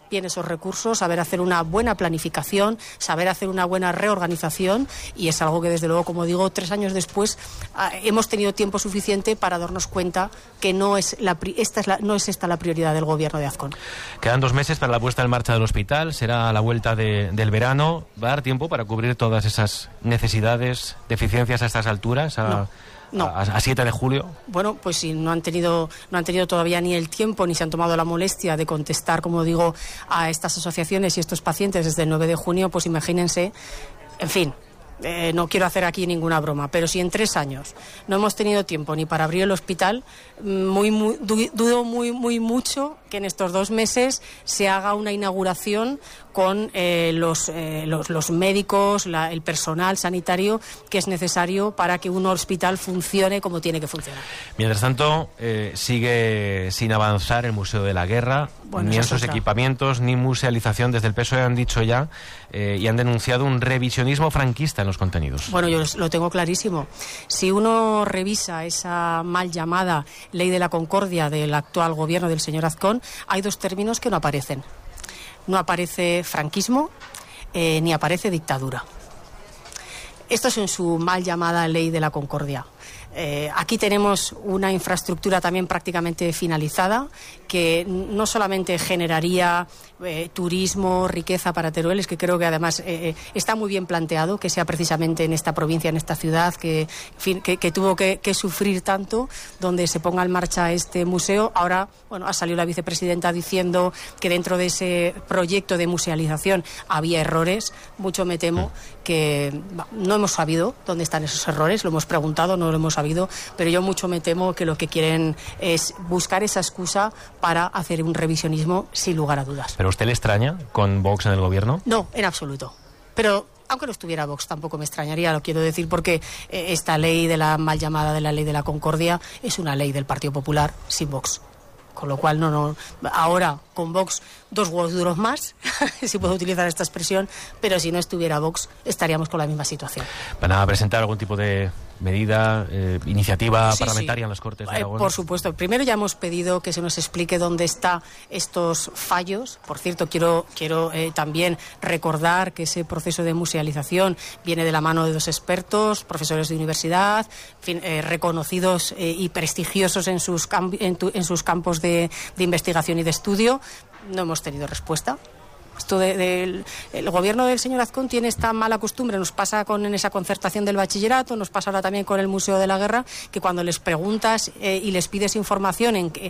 bien esos recursos, saber hacer una buena planificación, saber hacer una buena reorganización, y es algo que, desde luego, como digo, 3 años después hemos tenido tiempo suficiente para darnos cuenta que no es esta la prioridad del gobierno de Azcón. Quedan 2 meses para la puesta en marcha del hospital, será la vuelta del verano. ¿Va a dar tiempo para cubrir todas esas necesidades, deficiencias a estas alturas? No. A 7 de julio. Bueno, pues si no han tenido todavía ni el tiempo ni se han tomado la molestia de contestar, como digo, a estas asociaciones y estos pacientes desde el 9 de junio, pues imagínense. En fin, no quiero hacer aquí ninguna broma, pero si en 3 años no hemos tenido tiempo ni para abrir el hospital, dudo muy mucho que en estos 2 meses se haga una inauguración con los médicos, el personal sanitario que es necesario para que un hospital funcione como tiene que funcionar. Mientras tanto, sigue sin avanzar el Museo de la Guerra, ni en sus equipamientos, ni musealización. Desde el PSOE han dicho ya y han denunciado un revisionismo franquista en los contenidos. Bueno, yo lo tengo clarísimo. Si uno revisa esa mal llamada Ley de la Concordia del actual gobierno del señor Azcón, hay 2 términos que no aparecen. No aparece franquismo, ni aparece dictadura. Esto es en su mal llamada Ley de la Concordia. Aquí tenemos una infraestructura también prácticamente finalizada, que no solamente generaría turismo, riqueza para Teruel, es que creo que además está muy bien planteado que sea precisamente en esta provincia, en esta ciudad que tuvo que sufrir tanto, donde se ponga en marcha este museo. Ahora, bueno, ha salido la vicepresidenta diciendo que dentro de ese proyecto de musealización había errores. Mucho me temo que no hemos sabido dónde están esos errores, lo hemos preguntado, no lo hemos sabido, pero yo mucho me temo que lo que quieren es buscar esa excusa para hacer un revisionismo sin lugar a dudas. ¿Pero usted le extraña con Vox en el gobierno? No, en absoluto. Pero aunque no estuviera Vox tampoco me extrañaría, lo quiero decir, porque esta ley de la mal llamada de la Ley de la Concordia es una ley del Partido Popular sin Vox. Con lo cual, ahora con Vox 2 huevos duros más, si puedo utilizar esta expresión, pero si no estuviera Vox estaríamos con la misma situación. ¿Van a presentar algún tipo de medida, iniciativa parlamentaria en las Cortes de Aragón? Por supuesto. Primero ya hemos pedido que se nos explique dónde están estos fallos. Por cierto, quiero también recordar que ese proceso de musealización viene de la mano de 2 expertos, profesores de universidad, en fin, reconocidos y prestigiosos en sus campos de investigación y de estudio. No hemos tenido respuesta. Esto el gobierno del señor Azcón tiene esta mala costumbre, nos pasa en esa concertación del bachillerato, nos pasa ahora también con el Museo de la Guerra, que cuando les preguntas y les pides información en que,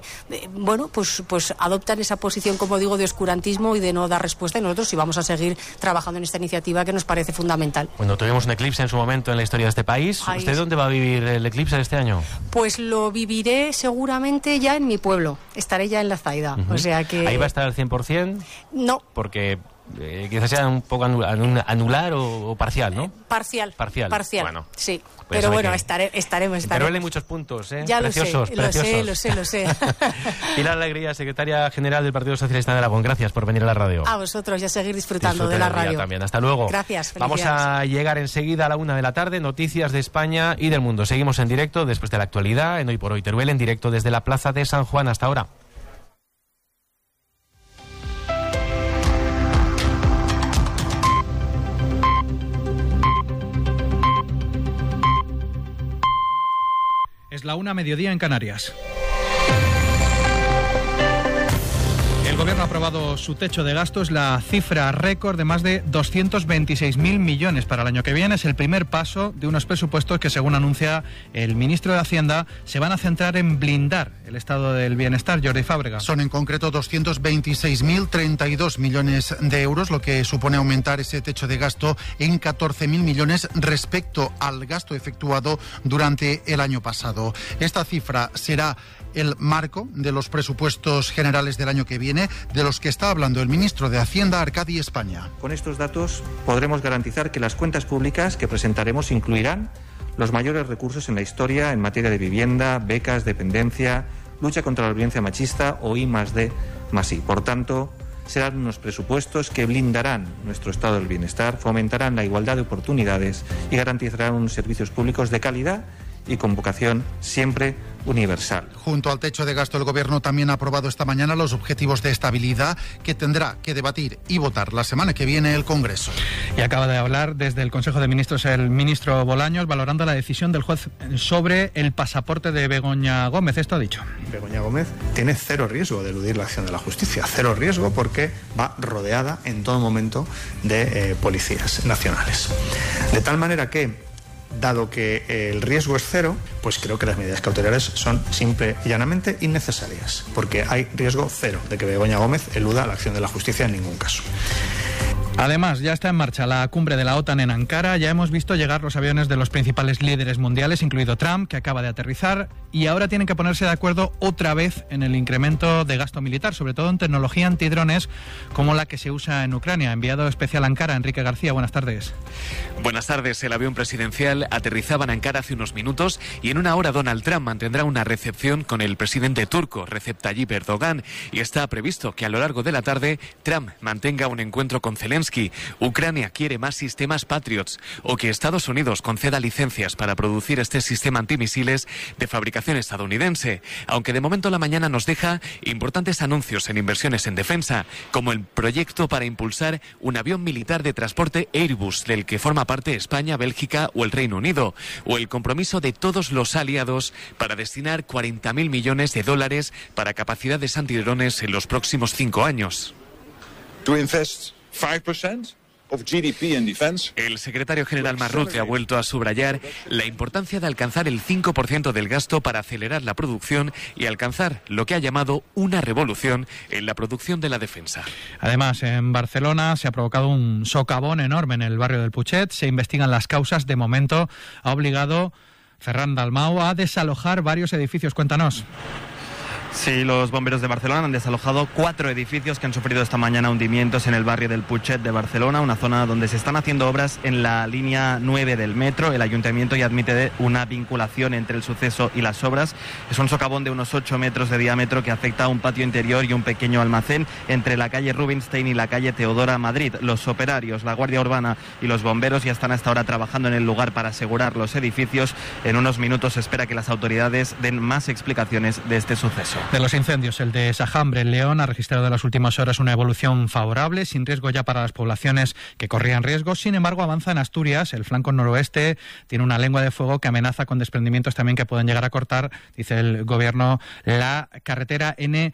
pues adoptan esa posición, como digo, de oscurantismo y de no dar respuesta, y nosotros sí vamos a seguir trabajando en esta iniciativa que nos parece fundamental. Bueno, tuvimos un eclipse en su momento en la historia de este país. ¿Usted dónde va a vivir el eclipse de este año? Pues lo viviré seguramente ya en mi pueblo, estaré ya en La Zaida. O sea que... ¿Ahí va a estar al 100%? No. Porque quizás sea un poco anular o parcial, ¿no? Parcial. Bueno, sí. Pues pero bueno, estaremos. Pero hay muchos puntos, ya preciosos. Lo sé. Pilar Alegría, secretaria general del Partido Socialista de Aragón, gracias por venir a la radio. A vosotros y a seguir disfrutando de la radio. También. Hasta luego. Gracias. Vamos a llegar enseguida a la 1 de la tarde, noticias de España y del mundo. Seguimos en directo después de la actualidad en Hoy por Hoy Teruel, en directo desde la Plaza de San Juan. Hasta ahora. Es la 1:00 en Canarias. El Gobierno ha aprobado su techo de gasto, es la cifra récord de más de 226.000 millones para el año que viene. Es el primer paso de unos presupuestos que, según anuncia el ministro de Hacienda, se van a centrar en blindar el estado del bienestar. Jordi Fábrega. Son en concreto 226.032 millones de euros, lo que supone aumentar ese techo de gasto en 14.000 millones respecto al gasto efectuado durante el año pasado. Esta cifra será el marco de los presupuestos generales del año que viene, de los que está hablando el ministro de Hacienda, Arcadi España. Con estos datos podremos garantizar que las cuentas públicas que presentaremos incluirán los mayores recursos en la historia en materia de vivienda, becas, dependencia, lucha contra la violencia machista o I+D+I. Por tanto, serán unos presupuestos que blindarán nuestro estado del bienestar, fomentarán la igualdad de oportunidades y garantizarán unos servicios públicos de calidad y con vocación siempre universal. Junto al techo de gasto, el Gobierno también ha aprobado esta mañana los objetivos de estabilidad que tendrá que debatir y votar la semana que viene el Congreso. Y acaba de hablar desde el Consejo de Ministros el ministro Bolaños, valorando la decisión del juez sobre el pasaporte de Begoña Gómez. Esto ha dicho. Begoña Gómez tiene cero riesgo de eludir la acción de la justicia, cero riesgo porque va rodeada en todo momento de policías nacionales. De tal manera que, dado que el riesgo es cero, pues creo que las medidas cautelares son simple y llanamente innecesarias, porque hay riesgo cero de que Begoña Gómez eluda la acción de la justicia en ningún caso. Además, ya está en marcha la cumbre de la OTAN en Ankara. Ya hemos visto llegar los aviones de los principales líderes mundiales, incluido Trump, que acaba de aterrizar, y ahora tienen que ponerse de acuerdo otra vez en el incremento de gasto militar, sobre todo en tecnología antidrones como la que se usa en Ucrania. Enviado especial a Ankara, Enrique García, buenas tardes. Buenas tardes. El avión presidencial aterrizaba en Ankara hace unos minutos y en una hora Donald Trump mantendrá una recepción con el presidente turco, Recep Tayyip Erdogan, y está previsto que a lo largo de la tarde Trump mantenga un encuentro con Zelensky. Ucrania quiere más sistemas Patriots o que Estados Unidos conceda licencias para producir este sistema antimisiles de fabricación estadounidense, aunque de momento la mañana nos deja importantes anuncios en inversiones en defensa, como el proyecto para impulsar un avión militar de transporte Airbus, del que forma parte España, Bélgica o el Reino Unido, o el compromiso de todos los aliados para destinar 40.000 millones de dólares para capacidades antidrones en los próximos 5 años. To invest 5% of GDP in defense. El secretario general Marrute ha vuelto a subrayar la importancia de alcanzar el 5% del gasto para acelerar la producción y alcanzar lo que ha llamado una revolución en la producción de la defensa. Además, en Barcelona se ha provocado un socavón enorme en el barrio del Putxet. Se investigan las causas. De momento ha obligado Ferran Dalmau a desalojar varios edificios. Cuéntanos. Sí, los bomberos de Barcelona han desalojado 4 edificios que han sufrido esta mañana hundimientos en el barrio del Putxet de Barcelona, una zona donde se están haciendo obras en la línea 9 del metro. El ayuntamiento ya admite una vinculación entre el suceso y las obras. Es un socavón de unos 8 metros de diámetro que afecta a un patio interior y un pequeño almacén entre la calle Rubinstein y la calle Teodora Madrid. Los operarios, la Guardia Urbana y los bomberos ya están hasta ahora trabajando en el lugar para asegurar los edificios. En unos minutos se espera que las autoridades den más explicaciones de este suceso. De los incendios, el de Sajambre, en León, ha registrado en las últimas horas una evolución favorable, sin riesgo ya para las poblaciones que corrían riesgo. Sin embargo, avanza en Asturias. El flanco noroeste tiene una lengua de fuego que amenaza con desprendimientos también que pueden llegar a cortar, dice el Gobierno, la carretera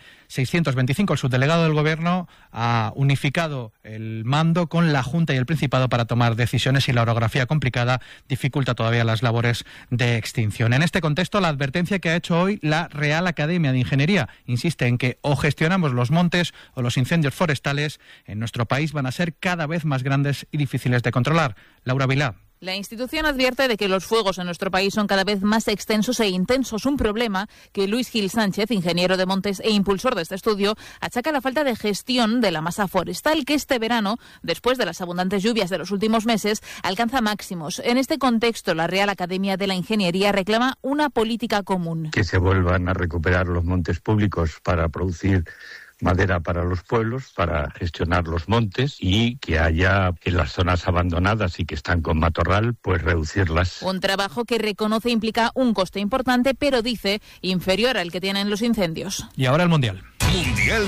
N625. El subdelegado del Gobierno ha unificado el mando con la Junta y el Principado para tomar decisiones, y la orografía complicada dificulta todavía las labores de extinción. En este contexto, la advertencia que ha hecho hoy la Real Academia de Ingeniería insiste en que o gestionamos los montes o los incendios forestales en nuestro país van a ser cada vez más grandes y difíciles de controlar. Laura Vilá. La institución advierte de que los fuegos en nuestro país son cada vez más extensos e intensos, un problema que Luis Gil Sánchez, ingeniero de montes e impulsor de este estudio, achaca a la falta de gestión de la masa forestal, que este verano, después de las abundantes lluvias de los últimos meses, alcanza máximos. En este contexto, la Real Academia de la Ingeniería reclama una política común. Que se vuelvan a recuperar los montes públicos para producir madera para los pueblos, para gestionar los montes, y que haya en las zonas abandonadas y que están con matorral, pues reducirlas. Un trabajo que reconoce implica un coste importante, pero dice inferior al que tienen los incendios. Y ahora el Mundial. Mundial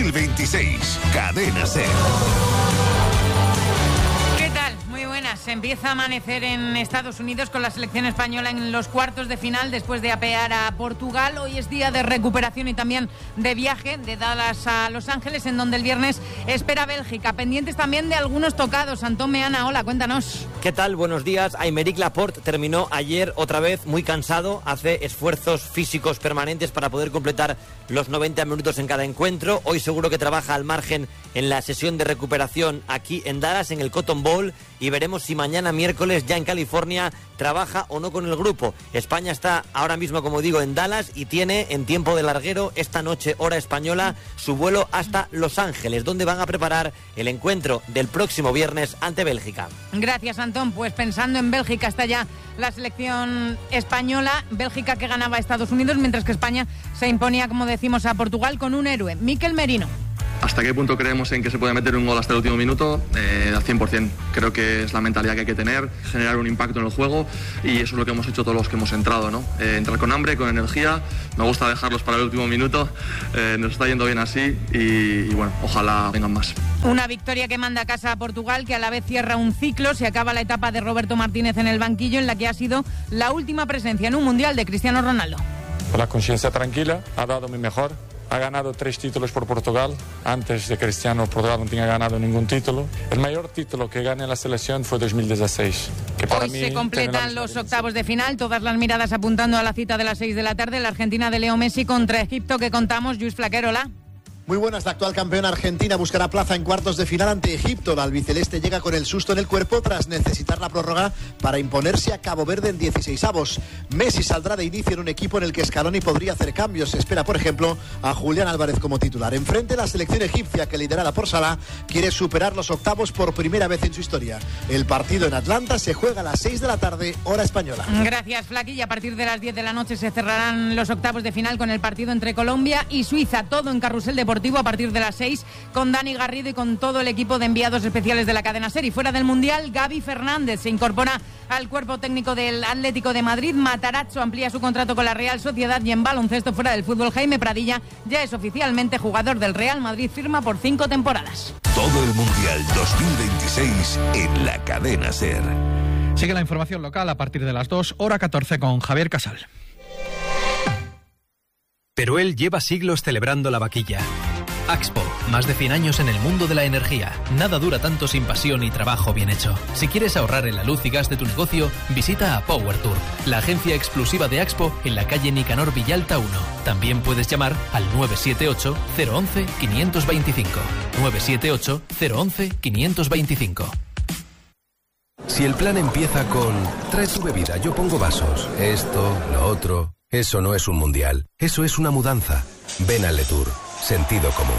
2026, Cadena SER. Se empieza a amanecer en Estados Unidos con la selección española en los cuartos de final después de apear a Portugal. Hoy es día de recuperación y también de viaje de Dallas a Los Ángeles, en donde el viernes espera Bélgica. Pendientes también de algunos tocados. Antón Meana, hola, cuéntanos. ¿Qué tal? Buenos días. Aymeric Laporte terminó ayer otra vez muy cansado. Hace esfuerzos físicos permanentes para poder completar los 90 minutos en cada encuentro. Hoy seguro que trabaja al margen en la sesión de recuperación aquí en Dallas, en el Cotton Bowl, y veremos si mañana miércoles ya en California trabaja o no con el grupo. España está ahora mismo, como digo, en Dallas y tiene en tiempo de larguero esta noche, hora española, su vuelo hasta Los Ángeles, donde van a preparar el encuentro del próximo viernes ante Bélgica. Gracias, Antón. Pues pensando en Bélgica está ya la selección española. Bélgica que ganaba a Estados Unidos, mientras que España se imponía, como decimos, a Portugal con un héroe, Mikel Merino. ¿Hasta qué punto creemos en que se puede meter un gol hasta el último minuto? Al 100%. Creo que es la mentalidad que hay que tener, generar un impacto en el juego, y eso es lo que hemos hecho todos los que hemos entrado, ¿no? Entrar con hambre, con energía. Me gusta dejarlos para el último minuto. Nos está yendo bien así y bueno, ojalá vengan más. Una victoria que manda a casa a Portugal, que a la vez cierra un ciclo. Se acaba la etapa de Roberto Martínez en el banquillo, en la que ha sido la última presencia en un Mundial de Cristiano Ronaldo. Con la conciencia tranquila, ha dado mi mejor. Ha ganado 3 títulos por Portugal. Antes de Cristiano, Portugal no tenía ganado ningún título. El mayor título que gané en la selección fue 2016. Que para Hoy mí se completan los octavos de final. Todas las miradas apuntando a la cita de las 6 de la tarde. La Argentina de Leo Messi contra Egipto, que contamos. Luis Flaquerola. Muy buenas, la actual campeona argentina buscará plaza en cuartos de final ante Egipto. La albiceleste llega con el susto en el cuerpo tras necesitar la prórroga para imponerse a Cabo Verde en 16avos. Messi saldrá de inicio en un equipo en el que Scaloni podría hacer cambios. Se espera, por ejemplo, a Julián Álvarez como titular. Enfrente, la selección egipcia, que liderada por Salah, quiere superar los octavos por primera vez en su historia. El partido en Atlanta se juega a las 6 de la tarde, hora española. Gracias, Flaqui. A partir de las 10 de la noche se cerrarán los octavos de final con el partido entre Colombia y Suiza. Todo en Carrusel Deportivo a partir de las 6 con Dani Garrido y con todo el equipo de enviados especiales de la cadena SER. Y fuera del Mundial, Gaby Fernández se incorpora al cuerpo técnico del Atlético de Madrid. Matarazzo amplía su contrato con la Real Sociedad, y en baloncesto fuera del fútbol, Jaime Pradilla ya es oficialmente jugador del Real Madrid, firma por 5 temporadas. Todo el Mundial 2026 en la cadena SER. Sigue la información local a partir de las 2, hora 14 con Javier Casal. Teruel lleva siglos celebrando la vaquilla. Axpo, más de 100 años en el mundo de la energía. Nada dura tanto sin pasión y trabajo bien hecho. Si quieres ahorrar en la luz y gas de tu negocio, visita a Power Tour, la agencia exclusiva de Axpo en la calle Nicanor Villalta 1. También puedes llamar al 978 011 525. 978 011 525. Si el plan empieza con trae tu bebida, yo pongo vasos, esto, lo otro, eso no es un mundial, eso es una mudanza. Ven al Letour. Sentido común.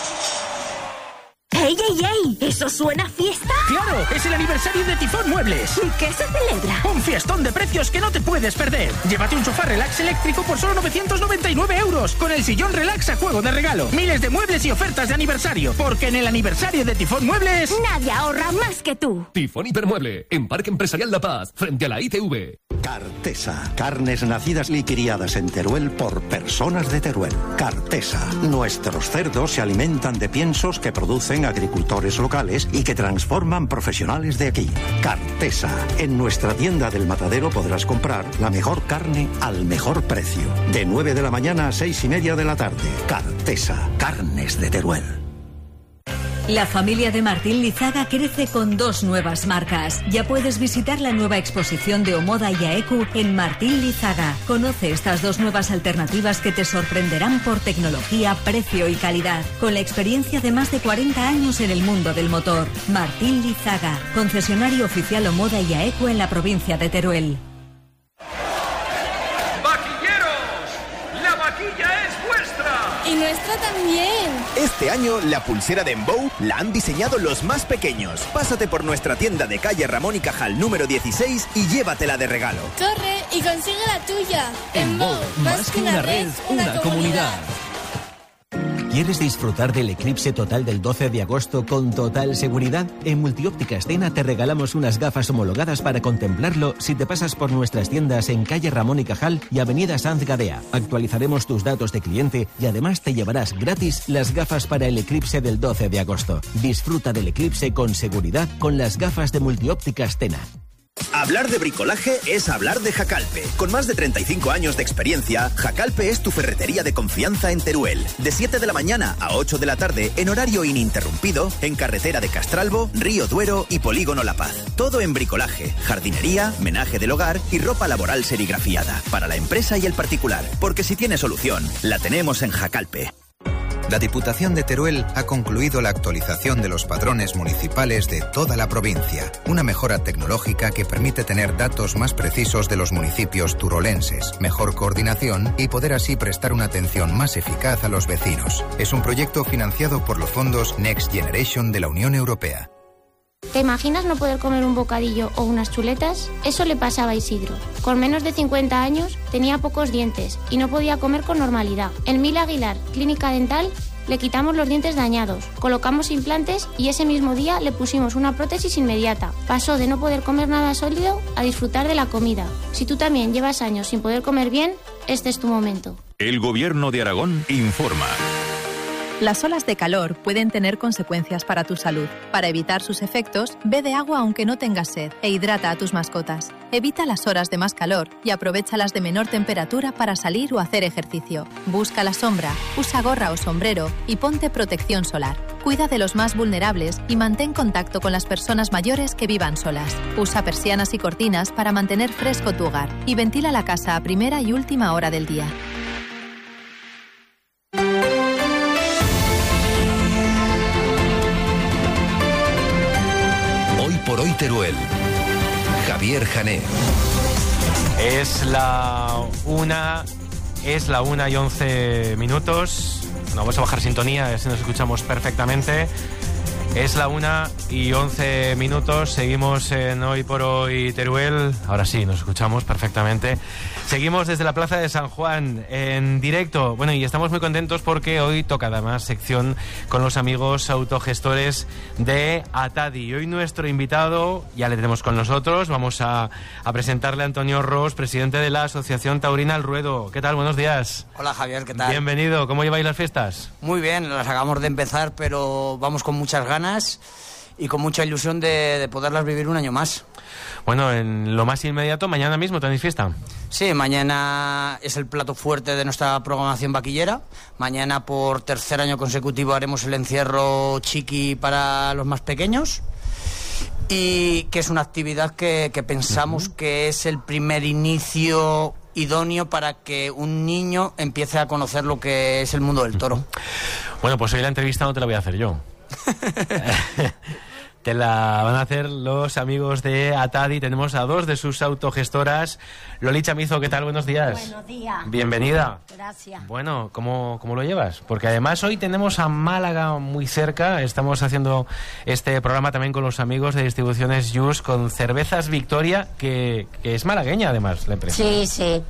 ¡Ey, ey, ey! ¿Eso suena a fiesta? ¡Claro! Es el aniversario de Tifón Muebles. ¿Y qué se celebra? Un fiestón de precios que no te puedes perder. Llévate un sofá relax eléctrico por solo 999 euros. Con el sillón relax a juego de regalo. Miles de muebles y ofertas de aniversario. Porque en el aniversario de Tifón Muebles... nadie ahorra más que tú. Tifón Hipermueble, en Parque Empresarial La Paz, frente a la ITV. Cartesa. Carnes nacidas y criadas en Teruel por personas de Teruel. Cartesa. Nuestros cerdos se alimentan de piensos que producen agricultores locales y que transforman profesionales de aquí. Cartesa. En nuestra tienda del Matadero podrás comprar la mejor carne al mejor precio. De 9 de la mañana a 6:30 de la tarde. Cartesa. Carnes de Teruel. La familia de Martín Lizaga crece con 2 nuevas marcas. Ya puedes visitar la nueva exposición de Omoda y Aeku en Martín Lizaga. Conoce estas 2 nuevas alternativas que te sorprenderán por tecnología, precio y calidad. Con la experiencia de más de 40 años en el mundo del motor. Martín Lizaga, concesionario oficial Omoda y Aeku en la provincia de Teruel. ¡Y nuestra también! Este año, la pulsera de Embow la han diseñado los más pequeños. Pásate por nuestra tienda de calle Ramón y Cajal número 16 y llévatela de regalo. ¡Corre y consigue la tuya! Embow, más que una red, una comunidad. ¿Quieres disfrutar del eclipse total del 12 de agosto con total seguridad? En Multióptica Escena te regalamos unas gafas homologadas para contemplarlo si te pasas por nuestras tiendas en calle Ramón y Cajal y avenida Sanz Gadea. Actualizaremos tus datos de cliente y además te llevarás gratis las gafas para el eclipse del 12 de agosto. Disfruta del eclipse con seguridad con las gafas de Multióptica Escena. Hablar de bricolaje es hablar de Jacalpe. Con más de 35 años de experiencia, Jacalpe es tu ferretería de confianza en Teruel. De 7 de la mañana a 8 de la tarde, en horario ininterrumpido, en carretera de Castralbo, Río Duero y Polígono La Paz. Todo en bricolaje, jardinería, menaje del hogar y ropa laboral serigrafiada. Para la empresa y el particular. Porque si tiene solución, la tenemos en Jacalpe. La Diputación de Teruel ha concluido la actualización de los padrones municipales de toda la provincia, una mejora tecnológica que permite tener datos más precisos de los municipios turolenses, mejor coordinación y poder así prestar una atención más eficaz a los vecinos. Es un proyecto financiado por los fondos Next Generation de la Unión Europea. ¿Te imaginas no poder comer un bocadillo o unas chuletas? Eso le pasaba a Isidro. Con menos de 50 años tenía pocos dientes y no podía comer con normalidad. En Mil Aguilar, Clínica Dental, Le quitamos los dientes dañados, colocamos implantes y ese mismo día le pusimos una prótesis inmediata. Pasó de no poder comer nada sólido a disfrutar de la comida. Si tú también llevas años sin poder comer bien, este es tu momento. El Gobierno de Aragón informa. Las olas de calor pueden tener consecuencias para tu salud. Para evitar sus efectos, bebe agua aunque no tengas sed e hidrata a tus mascotas. Evita las horas de más calor y aprovecha las de menor temperatura para salir o hacer ejercicio. Busca la sombra, usa gorra o sombrero y ponte protección solar. Cuida de los más vulnerables y mantén contacto con las personas mayores que vivan solas. Usa persianas y cortinas para mantener fresco tu hogar y ventila la casa a primera y última hora del día. Por hoy Teruel. Javier Jané. Es la 1:11. No, vamos a bajar sintonía, así nos escuchamos perfectamente. Es la 1:11. Seguimos en Hoy por Hoy Teruel. Ahora sí, nos escuchamos perfectamente. Seguimos desde la Plaza de San Juan en directo. Bueno, y estamos muy contentos porque hoy toca además sección con los amigos autogestores de Atadi. Hoy nuestro invitado, ya le tenemos con nosotros, vamos a presentarle a Antonio Ros, presidente de la Asociación Taurina El Ruedo. ¿Qué tal? Buenos días. Hola Javier, ¿qué tal? Bienvenido. ¿Cómo lleváis las fiestas? Muy bien, las acabamos de empezar, pero vamos con muchas ganas y con mucha ilusión de poderlas vivir un año más. Bueno, en lo más inmediato, mañana mismo tenéis fiesta. Sí, mañana es el plato fuerte de nuestra programación vaquillera. Mañana por tercer año consecutivo haremos el encierro chiqui para los más pequeños. Y que es una actividad que pensamos que es el primer inicio idóneo para que un niño empiece a conocer lo que es el mundo del toro. Bueno, pues hoy la entrevista no te la voy a hacer yo. Te la van a hacer los amigos de Atadi. Tenemos a dos de sus autogestoras. Loli Chamizo, ¿qué tal? Buenos días. Buenos días. Bienvenida. Gracias. Bueno, ¿cómo lo llevas? Porque además hoy tenemos a Málaga muy cerca. Estamos haciendo este programa también con los amigos de Distribuciones Just con Cervezas Victoria, que es malagueña además la empresa. Sí, sí.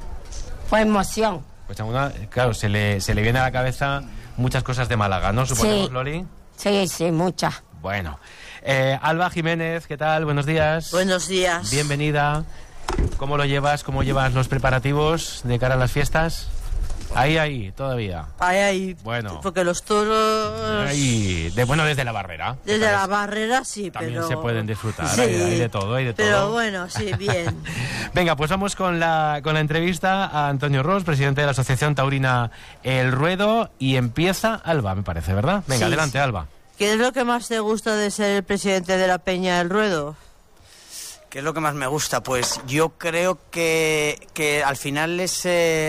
Fue emoción. Pues claro, se le viene a la cabeza muchas cosas de Málaga, ¿no? Suponemos, sí. Loli. Sí, muchas. Bueno, Alba Jiménez, ¿qué tal? Buenos días. Buenos días. Bienvenida. ¿Cómo lo llevas? ¿Cómo llevas los preparativos de cara a las fiestas? Ahí, todavía. Ahí. Bueno. Porque los toros... Ahí. Desde la barrera. Desde la barrera, sí, también pero... se pueden disfrutar. Sí. Hay de todo, Pero bueno, sí, bien. Venga, pues vamos con la entrevista a Antonio Ros, presidente de la Asociación Taurina El Ruedo. Y empieza Alba, me parece, ¿verdad? Venga, sí, adelante, Alba. ¿Qué es lo que más te gusta de ser el presidente de la Peña del Ruedo? ¿Qué es lo que más me gusta? Pues yo creo que al final es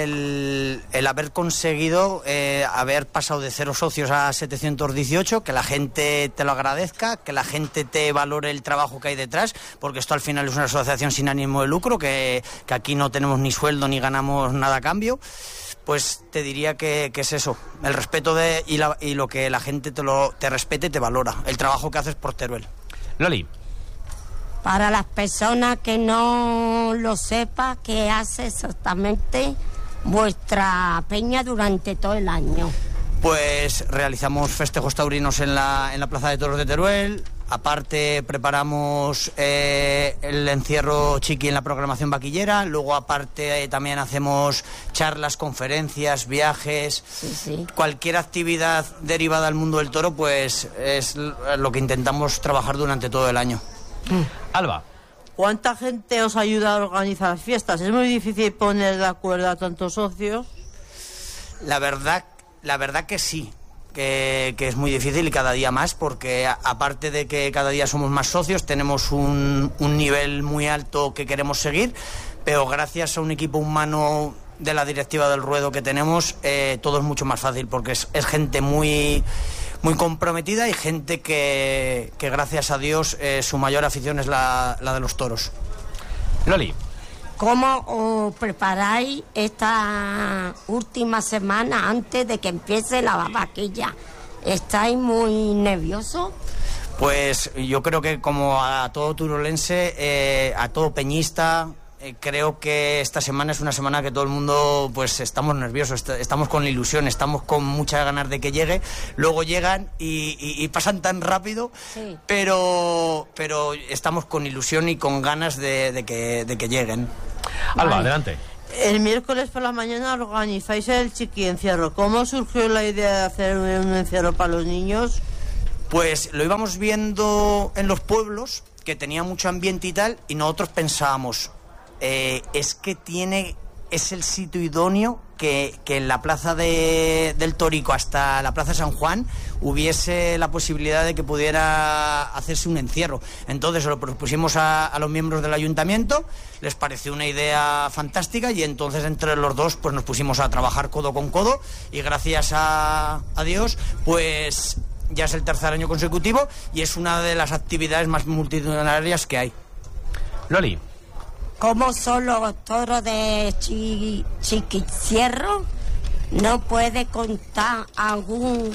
el haber conseguido haber pasado de 0 socios a 718, que la gente te lo agradezca, que la gente te valore el trabajo que hay detrás, porque esto al final es una asociación sin ánimo de lucro, que aquí no tenemos ni sueldo ni ganamos nada a cambio. Pues te diría que es eso, el respeto y lo que la gente te respete y te valora, el trabajo que haces por Teruel. Loli. Para las personas que no lo sepan, ¿qué hace exactamente vuestra peña durante todo el año? Pues realizamos festejos taurinos en la Plaza de Toros de Teruel. Aparte preparamos el encierro chiqui en la programación vaquillera. Luego aparte también hacemos charlas, conferencias, viajes. Sí. Cualquier actividad derivada del mundo del toro, pues es lo que intentamos trabajar durante todo el año. Alba. ¿Cuánta gente os ayuda a organizar las fiestas? ¿Es muy difícil poner de acuerdo a tantos socios? La verdad que sí. Que es muy difícil y cada día más, porque aparte de que cada día somos más socios, tenemos un nivel muy alto que queremos seguir, pero gracias a un equipo humano de la directiva del Ruedo que tenemos, todo es mucho más fácil, porque es gente muy comprometida y gente que gracias a Dios su mayor afición es la de los toros. Loli. ¿Cómo os preparáis esta última semana antes de que empiece la vaquilla? ¿Estáis muy nerviosos? Pues yo creo que como a todo turolense, a todo peñista, creo que esta semana es una semana que todo el mundo pues estamos nerviosos, estamos con ilusión, estamos con muchas ganas de que llegue. Luego llegan y pasan tan rápido, sí. pero estamos con ilusión y con ganas de que lleguen. Alba, adelante. El miércoles por la mañana organizáis el chiqui encierro. ¿Cómo surgió la idea de hacer un encierro para los niños? Pues lo íbamos viendo en los pueblos, que tenía mucho ambiente y tal, y nosotros pensábamos, es el sitio idóneo que en la plaza del Torico hasta la plaza San Juan hubiese la posibilidad de que pudiera hacerse un encierro. Entonces lo propusimos a los miembros del ayuntamiento, les pareció una idea fantástica y entonces entre los dos pues nos pusimos a trabajar codo con codo y gracias a Dios pues ya es el tercer año consecutivo y es una de las actividades más multitudinarias que hay. Loli. Como son los toros de Chiquicierro, no puede contar algún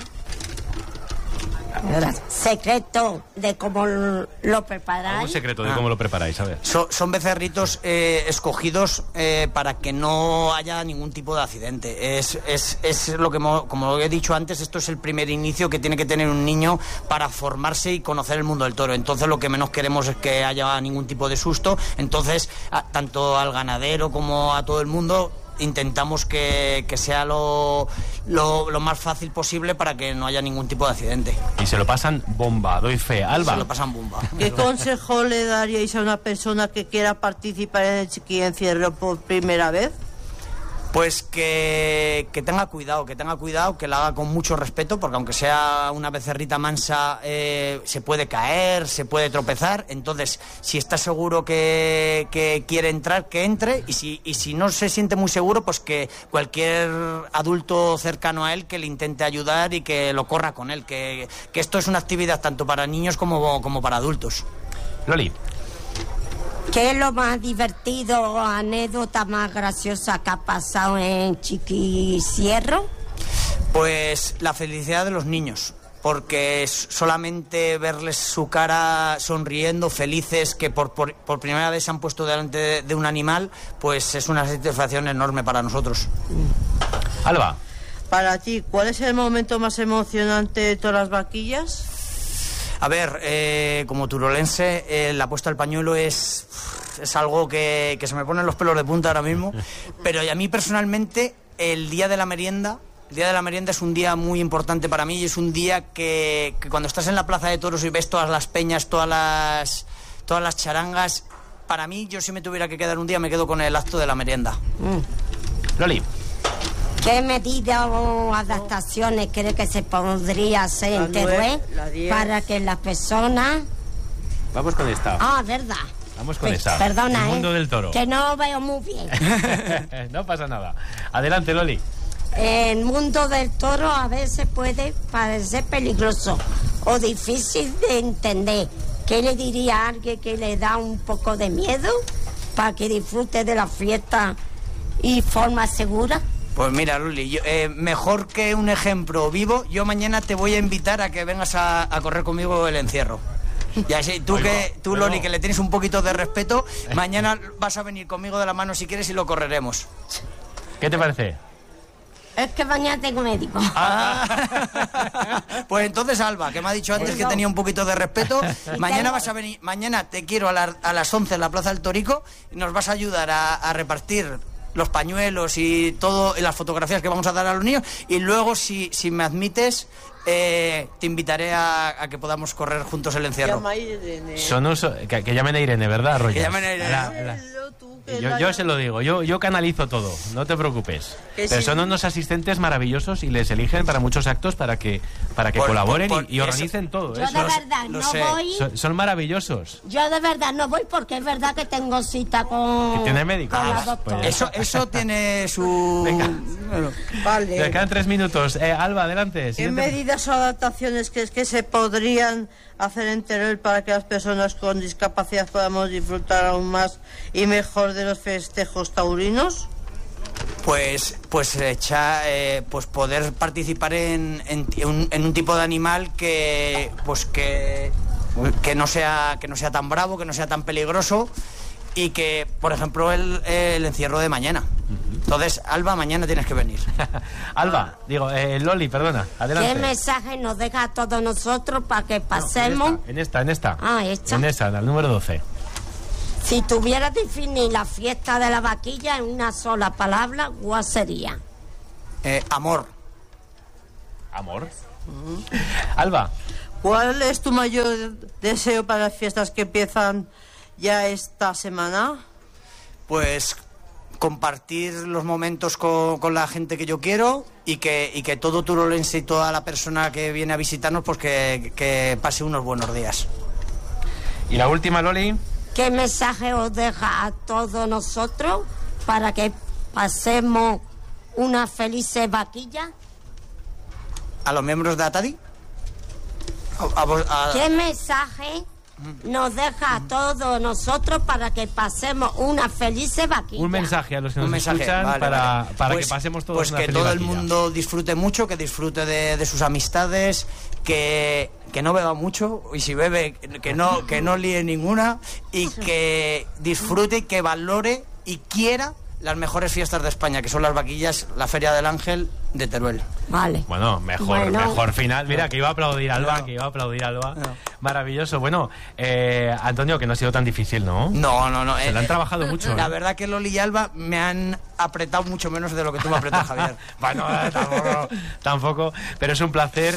secreto de cómo lo preparáis. ¿Algún secreto de cómo lo preparáis? A ver. Son becerritos escogidos para que no haya ningún tipo de accidente. Es lo que, como he dicho antes, esto es el primer inicio que tiene que tener un niño para formarse y conocer el mundo del toro. Entonces lo que menos queremos es que haya ningún tipo de susto. Entonces, tanto al ganadero como a todo el mundo, intentamos que sea lo más fácil posible para que no haya ningún tipo de accidente. Y se lo pasan bomba, doy fe. Alba. Se lo pasan bomba. ¿Qué consejo le daríais a una persona que quiera participar en el chiqui encierro por primera vez? Pues que tenga cuidado, que la haga con mucho respeto, porque aunque sea una becerrita mansa, se puede caer, se puede tropezar. Entonces, si está seguro que quiere entrar, que entre, y si no se siente muy seguro, pues que cualquier adulto cercano a él que le intente ayudar y que lo corra con él, que esto es una actividad tanto para niños como para adultos. Loli. ¿Qué es lo más divertido o anécdota más graciosa que ha pasado en Chiquicierro? Pues la felicidad de los niños, porque solamente verles su cara sonriendo, felices, que por primera vez se han puesto delante de un animal, pues es una satisfacción enorme para nosotros. Alba. Para ti, ¿cuál es el momento más emocionante de todas las vaquillas? A ver, como turolense, la puesta al pañuelo es algo que se me ponen los pelos de punta ahora mismo, pero a mí personalmente el día de la merienda es un día muy importante para mí y es un día que cuando estás en la plaza de toros y ves todas las peñas, todas las charangas, para mí, yo si me tuviera que quedar un día me quedo con el acto de la merienda. Loli. ¿Qué medidas o adaptaciones cree que se podría hacer en Teruel para que las personas... Vamos con esta. Verdad. Vamos con esta. Perdona, el mundo del toro. Que no veo muy bien. No pasa nada. Adelante, Loli. El mundo del toro a veces puede parecer peligroso o difícil de entender. ¿Qué le diría a alguien que le da un poco de miedo para que disfrute de la fiesta y forma segura? Pues mira, Loli, mejor que un ejemplo vivo, yo mañana te voy a invitar a que vengas a correr conmigo el encierro. Y así, tú Loli, que le tienes un poquito de respeto, mañana vas a venir conmigo de la mano si quieres y lo correremos. ¿Qué te parece? Es que mañana tengo médico. Pues entonces, Alba, que me ha dicho antes que tenía un poquito de respeto, mañana vas a venir, mañana te quiero a las 11 en la Plaza del Torico y nos vas a ayudar a repartir los pañuelos y todo, y las fotografías que vamos a dar a los niños, y luego si me admites te invitaré a que podamos correr juntos el encierro. Llama a Irene. Que llamen a Irene, ¿verdad, Roger? Que llamen a Irene. Yo se lo digo, yo canalizo todo, no te preocupes. Pero son unos asistentes maravillosos y les eligen para muchos actos para que colaboren y organicen todo. Yo de verdad no voy. Son maravillosos. Yo de verdad no voy porque es verdad que tengo cita con... ¿Que tiene médico? Con la doctora. Eso tiene su... Venga. Vale. Me quedan 3 minutos. Alba, adelante. ¿Qué medidas o adaptaciones crees que se podrían hacer en Teruel para que las personas con discapacidad podamos disfrutar aún más y mejor de los festejos taurinos? Pues poder participar en un tipo de animal que no sea tan bravo, que no sea tan peligroso y que, por ejemplo, el encierro de mañana. Entonces, Alba, mañana tienes que venir. Alba, Loli, perdona, adelante. ¿Qué mensaje nos deja a todos nosotros para que pasemos? No, en esta. ¿esta? En esa, el número 12. Si tuviera que definir la fiesta de la vaquilla en una sola palabra, ¿cuál sería? Amor. ¿Amor? Alba. ¿Cuál es tu mayor deseo para las fiestas que empiezan ya esta semana? Pues compartir los momentos con la gente que yo quiero y que todo turolense y toda la persona que viene a visitarnos, pues que pase unos buenos días. ¿Y la última, Loli? ¿Qué mensaje os deja a todos nosotros para que pasemos una feliz vaquilla? ¿A los miembros de Atadi? ¿Qué mensaje nos deja a todos nosotros para que pasemos una feliz vaquilla? Un mensaje a los que nos escuchan para que pasemos todos una feliz vaquilla. Pues que todo el mundo disfrute mucho, que disfrute de sus amistades, que no beba mucho, y si bebe, que no líe ninguna, y que disfrute y que valore y quiera las mejores fiestas de España, que son las vaquillas, la Feria del Ángel de Teruel. Vale. Bueno, mejor final. Mira, que iba a aplaudir Alba, Maravilloso. Bueno, Antonio, que no ha sido tan difícil, ¿no? No. Se lo han trabajado mucho. La verdad que Loli y Alba me han apretado mucho menos de lo que tú me apretas, Javier. Bueno, tampoco. Pero es un placer.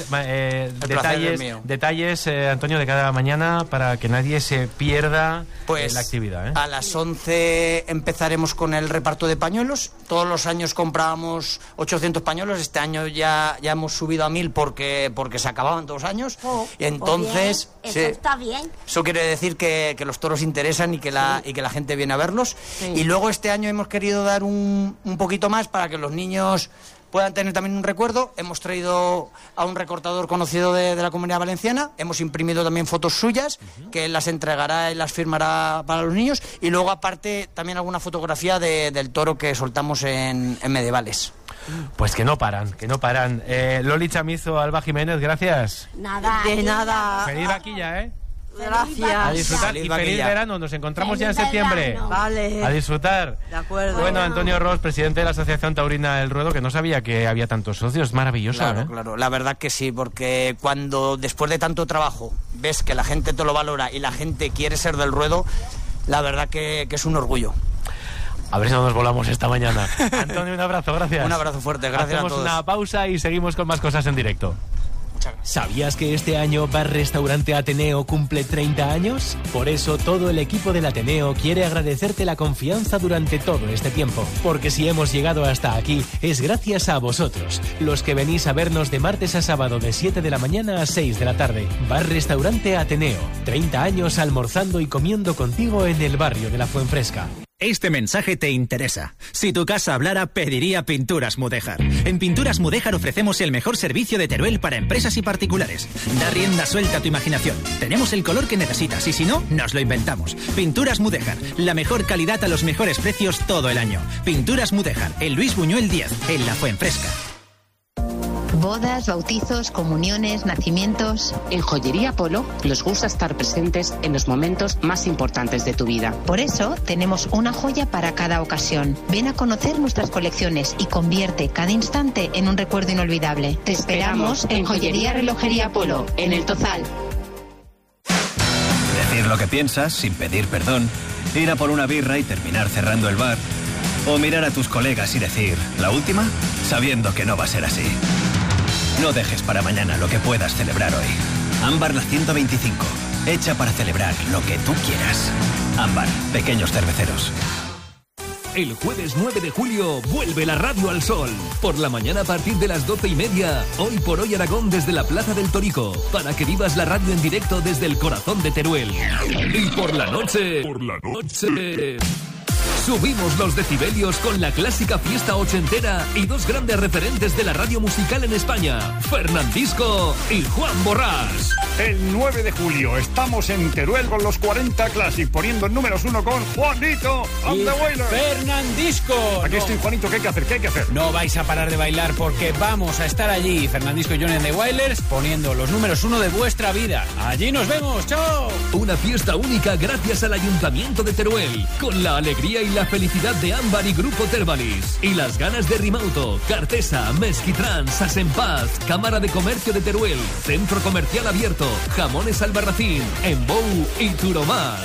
Detalles, Antonio, de cada mañana para que nadie se pierda la actividad. A las 11 empezaremos con el reparto de pañuelos. Todos los años comprábamos 800 pañuelos. Este año ya hemos subido a 1000 porque se acababan 2 años. Y entonces... Eso está bien. Eso quiere decir que los toros interesan y que la gente viene a verlos. Sí. Y luego este año hemos querido dar un poquito más para que los niños puedan tener también un recuerdo. Hemos traído a un recortador conocido de la Comunidad Valenciana. Hemos imprimido también fotos suyas, que él las entregará y las firmará para los niños. Y luego, aparte, también alguna fotografía del toro que soltamos en Medievales. Pues que no paran. Loli Chamizo, Alba Jiménez, gracias. Nada. De nada. Feliz vaquilla, ¿eh? Gracias. A disfrutar y feliz verano. Nos encontramos ya en septiembre. Verano. Vale. A disfrutar. De acuerdo. Bueno, Antonio Ros, presidente de la Asociación Taurina El Ruedo, que no sabía que había tantos socios. Maravilloso, Claro. La verdad que sí, porque cuando después de tanto trabajo ves que la gente te lo valora y la gente quiere ser del ruedo, la verdad que es un orgullo. A ver si no nos volamos esta mañana. Antonio, un abrazo, gracias. Un abrazo fuerte, gracias a todos. Hacemos una pausa y seguimos con más cosas en directo. ¿Sabías que este año Bar Restaurante Ateneo cumple 30 años? Por eso todo el equipo del Ateneo quiere agradecerte la confianza durante todo este tiempo. Porque si hemos llegado hasta aquí es gracias a vosotros, los que venís a vernos de martes a sábado de 7 de la mañana a 6 de la tarde. Bar Restaurante Ateneo, 30 años almorzando y comiendo contigo en el barrio de la Fuenfresca. Este mensaje te interesa. Si tu casa hablara, pediría Pinturas Mudéjar. En Pinturas Mudéjar ofrecemos el mejor servicio de Teruel para empresas y particulares. Da rienda suelta a tu imaginación. Tenemos el color que necesitas y si no, nos lo inventamos. Pinturas Mudéjar, la mejor calidad a los mejores precios todo el año. Pinturas Mudéjar, en Luis Buñuel 10, en La Fuenfresca. Bodas, bautizos, comuniones, nacimientos. En Joyería Polo nos gusta estar presentes en los momentos más importantes de tu vida. Por eso tenemos una joya para cada ocasión. Ven a conocer nuestras colecciones y convierte cada instante en un recuerdo inolvidable. Te esperamos en Joyería Relojería Polo, en El Tozal. Decir lo que piensas sin pedir perdón. Ir a por una birra y terminar cerrando el bar. O mirar a tus colegas y decir, ¿la última? Sabiendo que no va a ser así. No dejes para mañana lo que puedas celebrar hoy. Ámbar la 125. Hecha para celebrar lo que tú quieras. Ámbar, pequeños cerveceros. El jueves 9 de julio vuelve la radio al sol. Por la mañana a partir de las 12:30. Hoy por hoy Aragón desde la Plaza del Torico. Para que vivas la radio en directo desde el corazón de Teruel. Y por la noche... Subimos los decibelios con la clásica fiesta ochentera y dos grandes referentes de la radio musical en España, Fernandisco y Juan Borrás. El 9 de julio estamos en Teruel con los 40 Classic, poniendo en números 1 con Juanito and the Wailers. Fernandisco. Aquí estoy, Juanito, ¿qué hay que hacer? ¿Qué hay que hacer? No vais a parar de bailar porque vamos a estar allí, Fernandisco y Johnny and the Wailers, poniendo los números 1 de vuestra vida. Allí nos vemos, ¡chao! Una fiesta única gracias al Ayuntamiento de Teruel, con la alegría y la felicidad de Ámbar y Grupo Tervalis, y las ganas de Rimauto, Cartesa, Mesquitrans, Asempaz, Cámara de Comercio de Teruel, Centro Comercial Abierto, Jamones Albarracín, Embou y Turomás.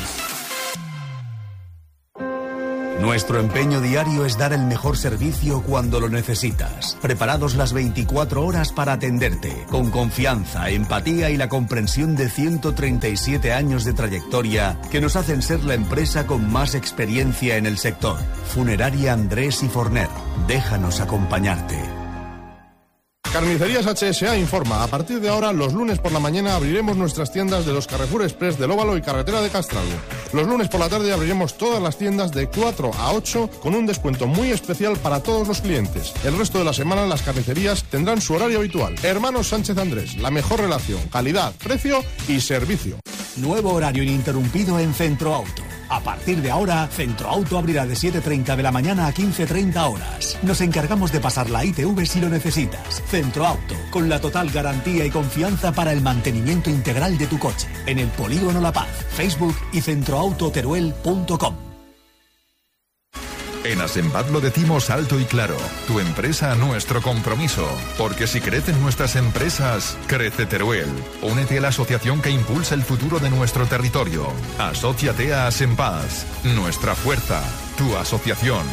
Nuestro empeño diario es dar el mejor servicio cuando lo necesitas. Preparados las 24 horas para atenderte, con confianza, empatía y la comprensión de 137 años de trayectoria que nos hacen ser la empresa con más experiencia en el sector. Funeraria Andrés y Forner. Déjanos acompañarte. Carnicerías HSA informa, a partir de ahora, los lunes por la mañana abriremos nuestras tiendas de los Carrefour Express del Óvalo y Carretera de Castralgo. Los lunes por la tarde abriremos todas las tiendas de 4 a 8 con un descuento muy especial para todos los clientes. El resto de la semana las carnicerías tendrán su horario habitual. Hermanos Sánchez Andrés, la mejor relación, calidad, precio y servicio. Nuevo horario ininterrumpido en Centro Auto. A partir de ahora, Centro Auto abrirá de 7:30 de la mañana a 15:30 horas. Nos encargamos de pasar la ITV si lo necesitas. Centro Auto, con la total garantía y confianza para el mantenimiento integral de tu coche. En el Polígono La Paz, Facebook y centroautoteruel.com. En Asempaz lo decimos alto y claro. Tu empresa, nuestro compromiso. Porque si crecen nuestras empresas, crece Teruel. Únete a la asociación que impulsa el futuro de nuestro territorio. Asóciate a Asempaz. Nuestra fuerza. Tu asociación.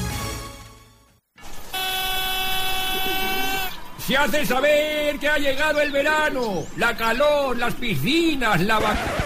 Se hace saber que ha llegado el verano. La calor, las piscinas, la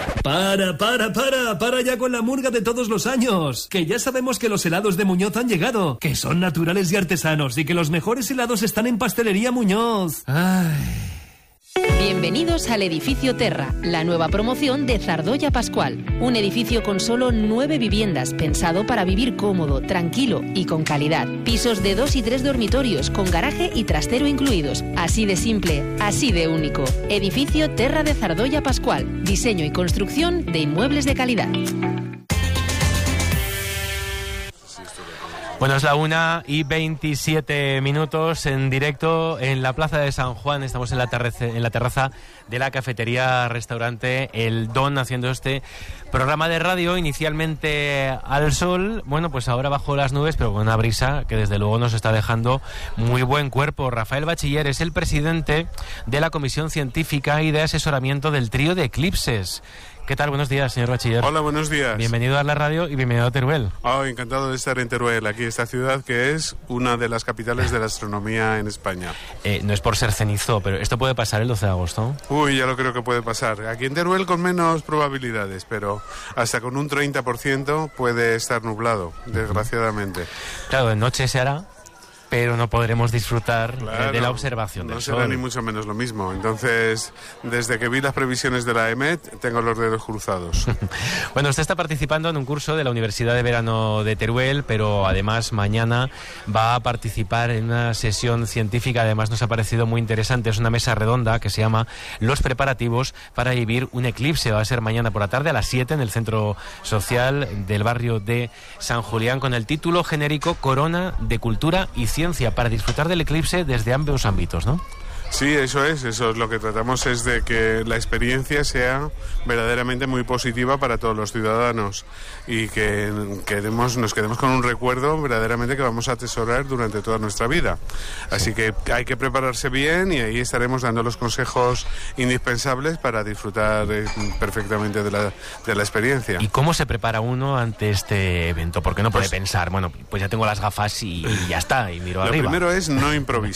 Para ya con la murga de todos los años. Que ya sabemos que los helados de Muñoz han llegado, que son naturales y artesanos y que los mejores helados están en Pastelería Muñoz. Ay. Bienvenidos al Edificio Terra, la nueva promoción de Zardoya Pascual. Un edificio con solo 9 viviendas, pensado para vivir cómodo, tranquilo y con calidad. Pisos de 2 y 3 dormitorios, con garaje y trastero incluidos. Así de simple, así de único. Edificio Terra de Zardoya Pascual. Diseño y construcción de inmuebles de calidad. Bueno, es la 1:27 en directo en la Plaza de San Juan. Estamos en la terraza de la cafetería-restaurante El Don, haciendo este programa de radio, inicialmente al sol, bueno, pues ahora bajo las nubes, pero con una brisa que desde luego nos está dejando muy buen cuerpo. Rafael Bachiller es el presidente de la Comisión Científica y de Asesoramiento del Trío de Eclipses. ¿Qué tal? Buenos días, señor Bachiller. Hola, buenos días. Bienvenido a la radio y bienvenido a Teruel. Encantado de estar en Teruel, aquí esta ciudad que es una de las capitales de la astronomía en España. No es por ser cenizo, pero ¿esto puede pasar el 12 de agosto? Uy, ya lo creo que puede pasar. Aquí en Teruel con menos probabilidades, pero hasta con un 30% puede estar nublado, desgraciadamente. Claro, de noche se hará, pero no podremos disfrutar de la observación del sol. No será ni mucho menos lo mismo. Entonces, desde que vi las previsiones de la EMET, tengo los dedos cruzados. Bueno, usted está participando en un curso de la Universidad de Verano de Teruel, pero además mañana va a participar en una sesión científica. Además nos ha parecido muy interesante. Es una mesa redonda que se llama Los preparativos para vivir un eclipse. Va a ser mañana por la tarde a las 7 en el Centro Social del barrio de San Julián, con el título genérico Corona de Cultura y Ciencia, para disfrutar del eclipse desde ambos ámbitos, ¿no? Sí, eso es lo que tratamos, es de que la experiencia sea verdaderamente muy positiva para todos los ciudadanos y que nos quedemos con un recuerdo verdaderamente que vamos a atesorar durante toda nuestra vida. Así que hay que prepararse bien y ahí estaremos dando los consejos indispensables para disfrutar perfectamente de la experiencia. ¿Y cómo se prepara uno ante este evento? Porque no puede pensar, bueno, pues ya tengo las gafas y ya está, y miro arriba. Lo primero es no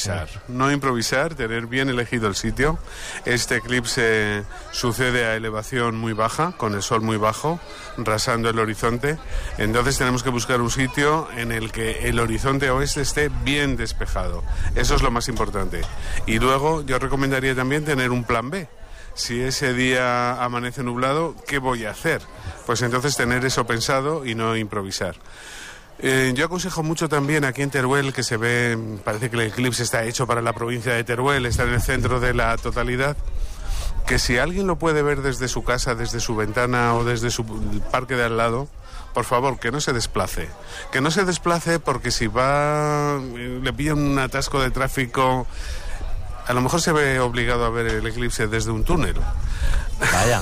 improvisar, tener bien elegido el sitio. Este eclipse sucede a elevación muy baja, con el sol muy bajo, rasando el horizonte. Entonces tenemos que buscar un sitio en el que el horizonte oeste esté bien despejado. Eso es lo más importante. Y luego yo recomendaría también tener un plan B. Si ese día amanece nublado, ¿qué voy a hacer? Pues entonces tener eso pensado y no improvisar. Yo aconsejo mucho también aquí en Teruel, que se ve, parece que el eclipse está hecho para la provincia de Teruel, está en el centro de la totalidad, que si alguien lo puede ver desde su casa, desde su ventana o desde su parque de al lado, por favor, que no se desplace. Que no se desplace porque si va, le pilla un atasco de tráfico, a lo mejor se ve obligado a ver el eclipse desde un túnel. Vaya.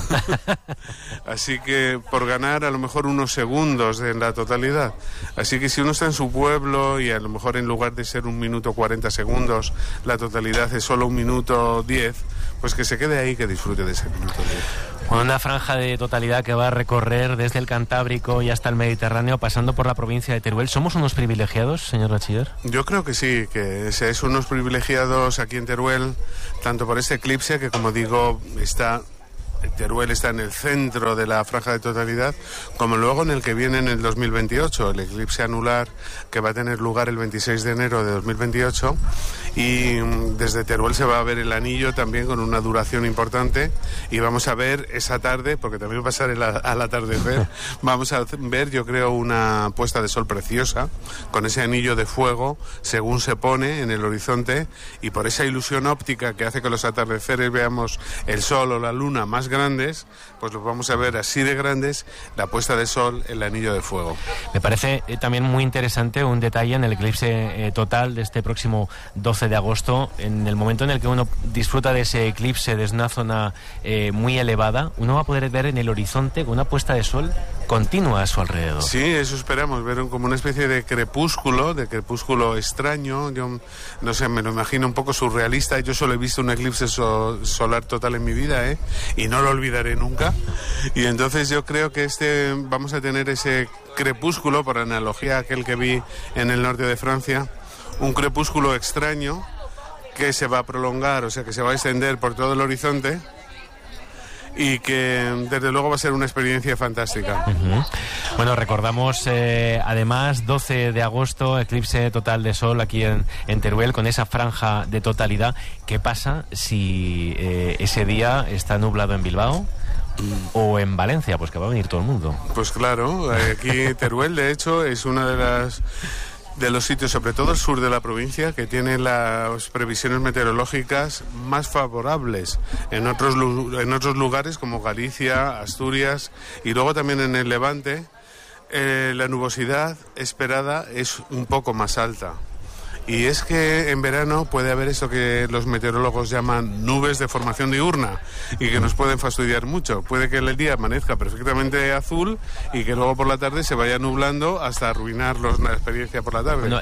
Así que por ganar a lo mejor unos segundos en la totalidad. Así que si uno está en su pueblo y a lo mejor en lugar de ser 1 minuto 40 segundos, la totalidad es solo 1 minuto 10, pues que se quede ahí, que disfrute de ese minuto 10. Una franja de totalidad que va a recorrer desde el Cantábrico y hasta el Mediterráneo, pasando por la provincia de Teruel. ¿Somos unos privilegiados, señor bachiller? Yo creo que sí, que seáis unos privilegiados aquí en Teruel, tanto por este eclipse que, como digo, Teruel está en el centro de la franja de totalidad, como luego en el que viene en el 2028, el eclipse anular, que va a tener lugar el 26 de enero de 2028, y desde Teruel se va a ver el anillo también con una duración importante, y vamos a ver esa tarde, porque también va a ser al atardecer, vamos a ver, yo creo, una puesta de sol preciosa, con ese anillo de fuego según se pone en el horizonte, y por esa ilusión óptica que hace que los atardeceres veamos el sol o la luna más grandes, pues los vamos a ver así de grandes, la puesta de sol, el anillo de fuego. Me parece también muy interesante un detalle en el eclipse total de este próximo 12 de agosto, en el momento en el que uno disfruta de ese eclipse desde una zona muy elevada, uno va a poder ver en el horizonte una puesta de sol continua a su alrededor. Sí, eso esperamos, ver como una especie de crepúsculo extraño. Yo no sé, me lo imagino un poco surrealista. Yo solo he visto un eclipse solar total en mi vida, y no lo olvidaré nunca. Y entonces yo creo que vamos a tener ese crepúsculo, por analogía a aquel que vi en el norte de Francia, un crepúsculo extraño que se va a prolongar, o sea, que se va a extender por todo el horizonte, y que desde luego va a ser una experiencia fantástica. Bueno, recordamos además 12 de agosto, eclipse total de sol aquí en Teruel, con esa franja de totalidad. ¿Qué pasa si ese día está nublado en Bilbao o en Valencia? Pues que va a venir todo el mundo. Pues claro, aquí Teruel de hecho es una de los sitios, sobre todo el sur de la provincia, que tiene las previsiones meteorológicas más favorables en otros lugares como Galicia, Asturias, y luego también en el Levante la nubosidad esperada es un poco más alta. Y es que en verano puede haber esto que los meteorólogos llaman nubes de formación diurna y que nos pueden fastidiar mucho. Puede que el día amanezca perfectamente azul y que luego por la tarde se vaya nublando hasta arruinar la experiencia por la tarde. Bueno,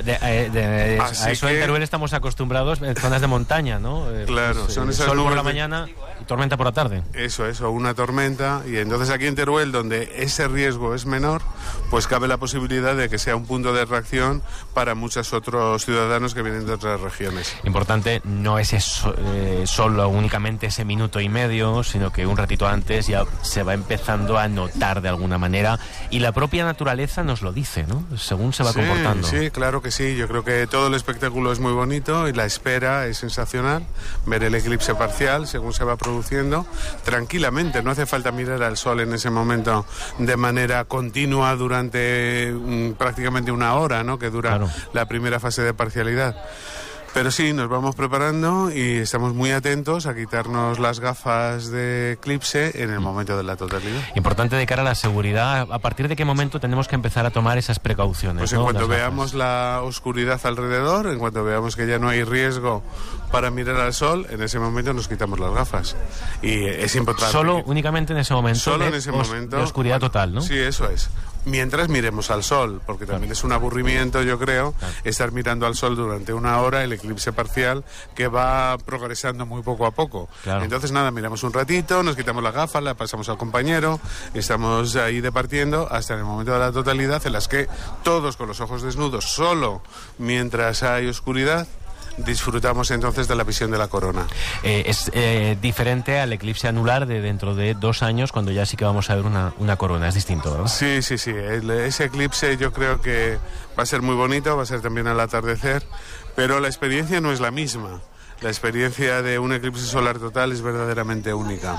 a eso en Teruel estamos acostumbrados en zonas de montaña, ¿no? Claro, pues, son esas sol nubes por la mañana y tormenta por la tarde. Eso, una tormenta. Y entonces aquí en Teruel, donde ese riesgo es menor, pues cabe la posibilidad de que sea un punto de reacción para muchos otros ciudadanos que vienen de otras regiones. Importante, no es solo únicamente ese minuto y medio, sino que un ratito antes ya se va empezando a notar de alguna manera, y la propia naturaleza nos lo dice, ¿no? Según se va comportando. Sí, claro que sí. Yo creo que todo el espectáculo es muy bonito y la espera es sensacional. Ver el eclipse parcial según se va produciendo tranquilamente. No hace falta mirar al sol en ese momento de manera continua durante prácticamente 1 hora, ¿no? Que dura la primera fase de parcialidad. Pero sí, nos vamos preparando y estamos muy atentos a quitarnos las gafas de eclipse en el momento de la totalidad. Importante de cara a la seguridad. ¿A partir de qué momento tenemos que empezar a tomar esas precauciones? Pues en cuanto veamos la oscuridad alrededor, en cuanto veamos que ya no hay riesgo para mirar al sol, en ese momento nos quitamos las gafas. Y es importante. Solo únicamente en ese momento. Solo en ese momento. De oscuridad total, ¿no? Sí, eso es. Mientras miremos al sol, porque también es un aburrimiento, yo creo, estar mirando al sol durante 1 hora, el eclipse parcial, que va progresando muy poco a poco. Entonces nada, miramos un ratito, nos quitamos la gafa, la pasamos al compañero, estamos ahí departiendo hasta en el momento de la totalidad, en las que todos con los ojos desnudos, solo mientras hay oscuridad, disfrutamos entonces de la visión de la corona. Es diferente al eclipse anular de dentro de 2 años, cuando ya sí que vamos a ver una corona. Es distinto, ¿verdad? Sí. Ese eclipse yo creo que va a ser muy bonito, va a ser también al atardecer, pero la experiencia no es la misma. la experiencia de un eclipse solar total es verdaderamente única.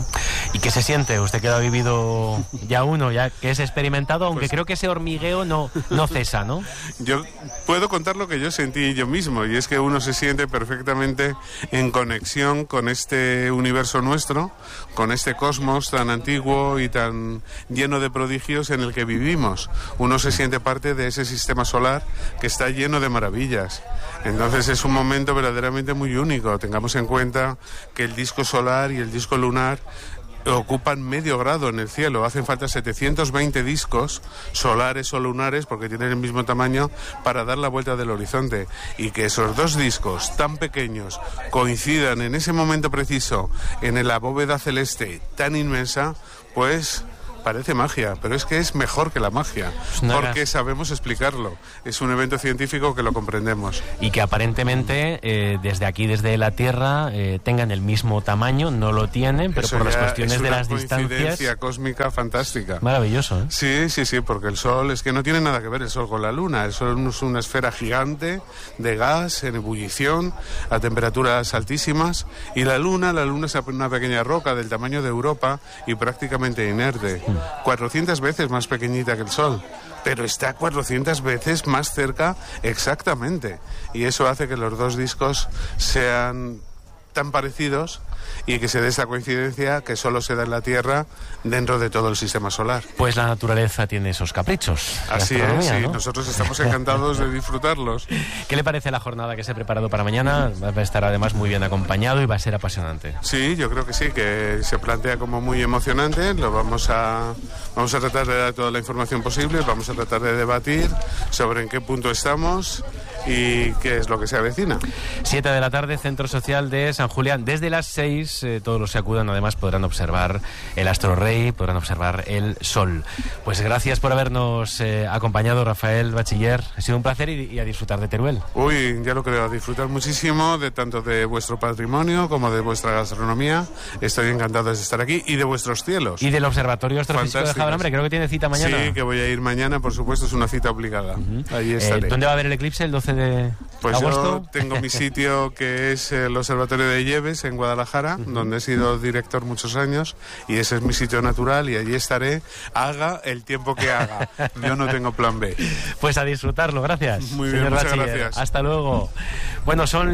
¿Y qué se siente? Usted que lo ha vivido ya uno, ya que es experimentado, aunque creo que ese hormigueo no cesa, ¿no? Yo puedo contar lo que yo sentí yo mismo, y es que uno se siente perfectamente en conexión con este universo nuestro, con este cosmos tan antiguo y tan lleno de prodigios en el que vivimos. Uno se siente parte de ese sistema solar que está lleno de maravillas. Entonces es un momento verdaderamente muy único. Tengamos en cuenta que el disco solar y el disco lunar ocupan medio grado en el cielo. Hacen falta 720 discos solares o lunares, porque tienen el mismo tamaño, para dar la vuelta del horizonte. Y que esos dos discos tan pequeños coincidan en ese momento preciso en la bóveda celeste tan inmensa, pues parece magia, pero es que es mejor que la magia, porque sabemos explicarlo. Es un evento científico que lo comprendemos. Y que aparentemente desde aquí, desde la Tierra, tengan el mismo tamaño, no lo tienen, pero eso por las cuestiones de las distancias... Es una coincidencia cósmica fantástica. Maravilloso, ¿eh? Sí, porque el Sol es que no tiene nada que ver el Sol con la Luna. El Sol es una esfera gigante de gas en ebullición a temperaturas altísimas, y la Luna es una pequeña roca del tamaño de Europa y prácticamente inerte. 400 veces más pequeñita que el Sol, pero está 400 veces más cerca exactamente, y eso hace que los dos discos sean tan parecidos y que se dé esa coincidencia que solo se da en la Tierra dentro de todo el sistema solar. Pues la naturaleza tiene esos caprichos. Así es, sí, ¿no? Nosotros estamos encantados de disfrutarlos. ¿Qué le parece la jornada que se ha preparado para mañana? Va a estar además muy bien acompañado y va a ser apasionante. Sí, yo creo que sí, que se plantea como muy emocionante. Lo vamos a tratar de dar toda la información posible, vamos a tratar de debatir sobre en qué punto estamos y qué es lo que se avecina. 7 de la tarde, Centro Social de San Julián. Desde las 6, todos los que acudan además podrán observar el astro rey, podrán observar el sol. Pues gracias por habernos acompañado, Rafael Bachiller. Ha sido un placer y a disfrutar de Teruel. Uy, ya lo creo, a disfrutar muchísimo de tanto de vuestro patrimonio como de vuestra gastronomía. Estoy encantado de estar aquí, y de vuestros cielos. Y del Observatorio Astrofísico de Jabrambre, creo que tiene cita mañana. Sí, que voy a ir mañana, por supuesto, es una cita obligada. Ahí estaré. ¿Dónde va a haber el eclipse el 12 de pues agosto? Yo tengo mi sitio, que es el Observatorio de Lleves, en Guadalajara, donde he sido director muchos años, y ese es mi sitio natural, y allí estaré, haga el tiempo que haga. Yo no tengo plan B. Pues a disfrutarlo, gracias. Muy bien, muchas gracias. Hasta luego. Bueno, es la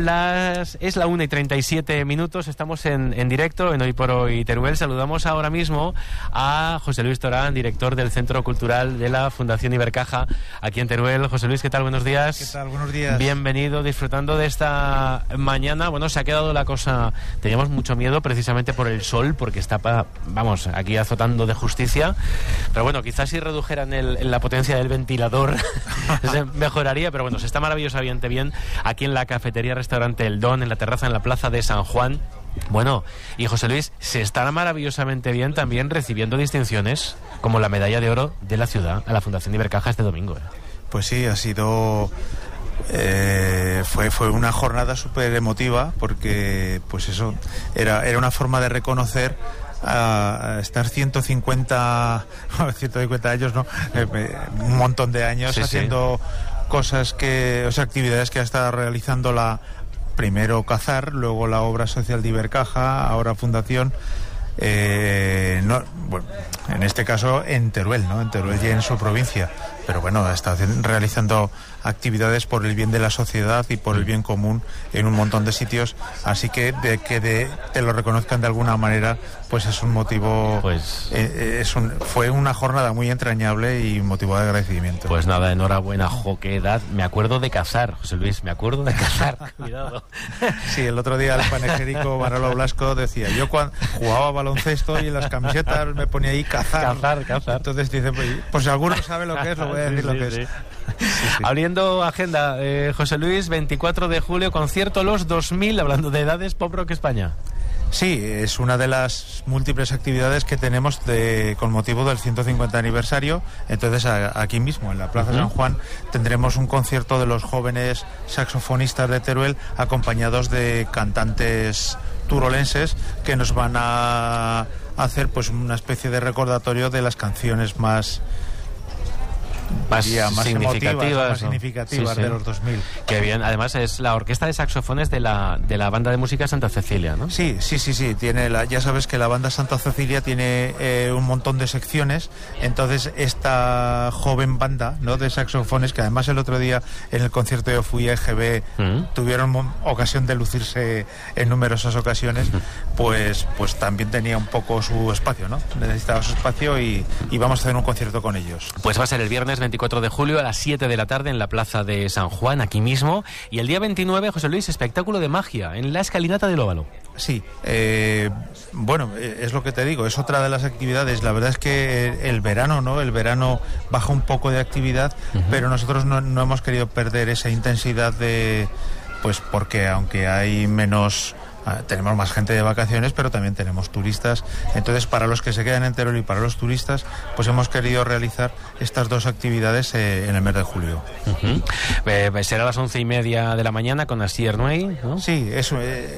1:37, estamos en directo en Hoy por Hoy Teruel. Saludamos ahora mismo a José Luis Torán, director del Centro Cultural de la Fundación Ibercaja, aquí en Teruel. José Luis, ¿qué tal? Buenos días. ¿Qué tal? Buenos días. Bienvenido, disfrutando de esta mañana. Bueno, se ha quedado la cosa... Teníamos mucho miedo precisamente por el sol, porque está, aquí azotando de justicia. Pero bueno, quizás si redujeran la potencia del ventilador se mejoraría. Pero bueno, se está maravillosamente bien aquí en la cafetería restaurante El Don, en la terraza en la plaza de San Juan. Bueno, y José Luis, se está maravillosamente bien también recibiendo distinciones como la medalla de oro de la ciudad a la Fundación Ibercaja este domingo. Pues sí, ha sido... fue una jornada súper emotiva, porque pues eso era una forma de reconocer a estar 150 años, no, un montón de años, sí, haciendo cosas actividades que ha estado realizando primero Cazar, luego la obra social de Ibercaja, ahora Fundación. En este caso en Teruel, ¿no? En Teruel y en su provincia, pero bueno, está realizando actividades por el bien de la sociedad y por el bien común en un montón de sitios, así que te lo reconozcan de alguna manera, pues es un motivo, fue una jornada muy entrañable y motivo de agradecimiento. Pues nada, enhorabuena, qué edad. Me acuerdo de Cazar, José Luis, me acuerdo de Cazar. Cuidado. Sí, el otro día el panegírico Manolo Blasco decía, yo cuando jugaba baloncesto y en las camisetas me ponía ahí Cazar. Entonces dice, pues si alguno sabe lo que es, lo voy a decir lo que es. Sí. Abriendo agenda, José Luis, 24 de julio, concierto Los 2000, hablando de edades, Pop Rock España. Sí, es una de las múltiples actividades que tenemos con motivo del 150 aniversario. Entonces, aquí mismo, en la Plaza San Juan, tendremos un concierto de los jóvenes saxofonistas de Teruel, acompañados de cantantes turolenses que nos van a hacer pues una especie de recordatorio de las canciones más más significativas, significativas de los 2000. Qué bien, además es la orquesta de saxofones de la banda de música Santa Cecilia, ¿no? Sí, tiene ya sabes que la banda Santa Cecilia tiene un montón de secciones, entonces esta joven banda, ¿no?, de saxofones, que además el otro día en el concierto yo fui a EGB, tuvieron ocasión de lucirse en numerosas ocasiones, pues también tenía un poco su espacio, ¿no? Necesitaba su espacio y vamos a hacer un concierto con ellos. Pues va a ser el viernes 24 de julio a las 7 de la tarde en la Plaza de San Juan, aquí mismo, y el día 29, José Luis, espectáculo de magia en la escalinata del Óvalo. Sí, bueno, es lo que te digo, es otra de las actividades. La verdad es que el verano, ¿no? El verano baja un poco de actividad, pero nosotros no hemos querido perder esa intensidad pues porque aunque hay menos... tenemos más gente de vacaciones, pero también tenemos turistas. Entonces, para los que se quedan en Teruel y para los turistas, pues hemos querido realizar estas dos actividades en el mes de julio. Será a las 11:30 de la mañana con Asier Nuey, ¿no? Sí, eso.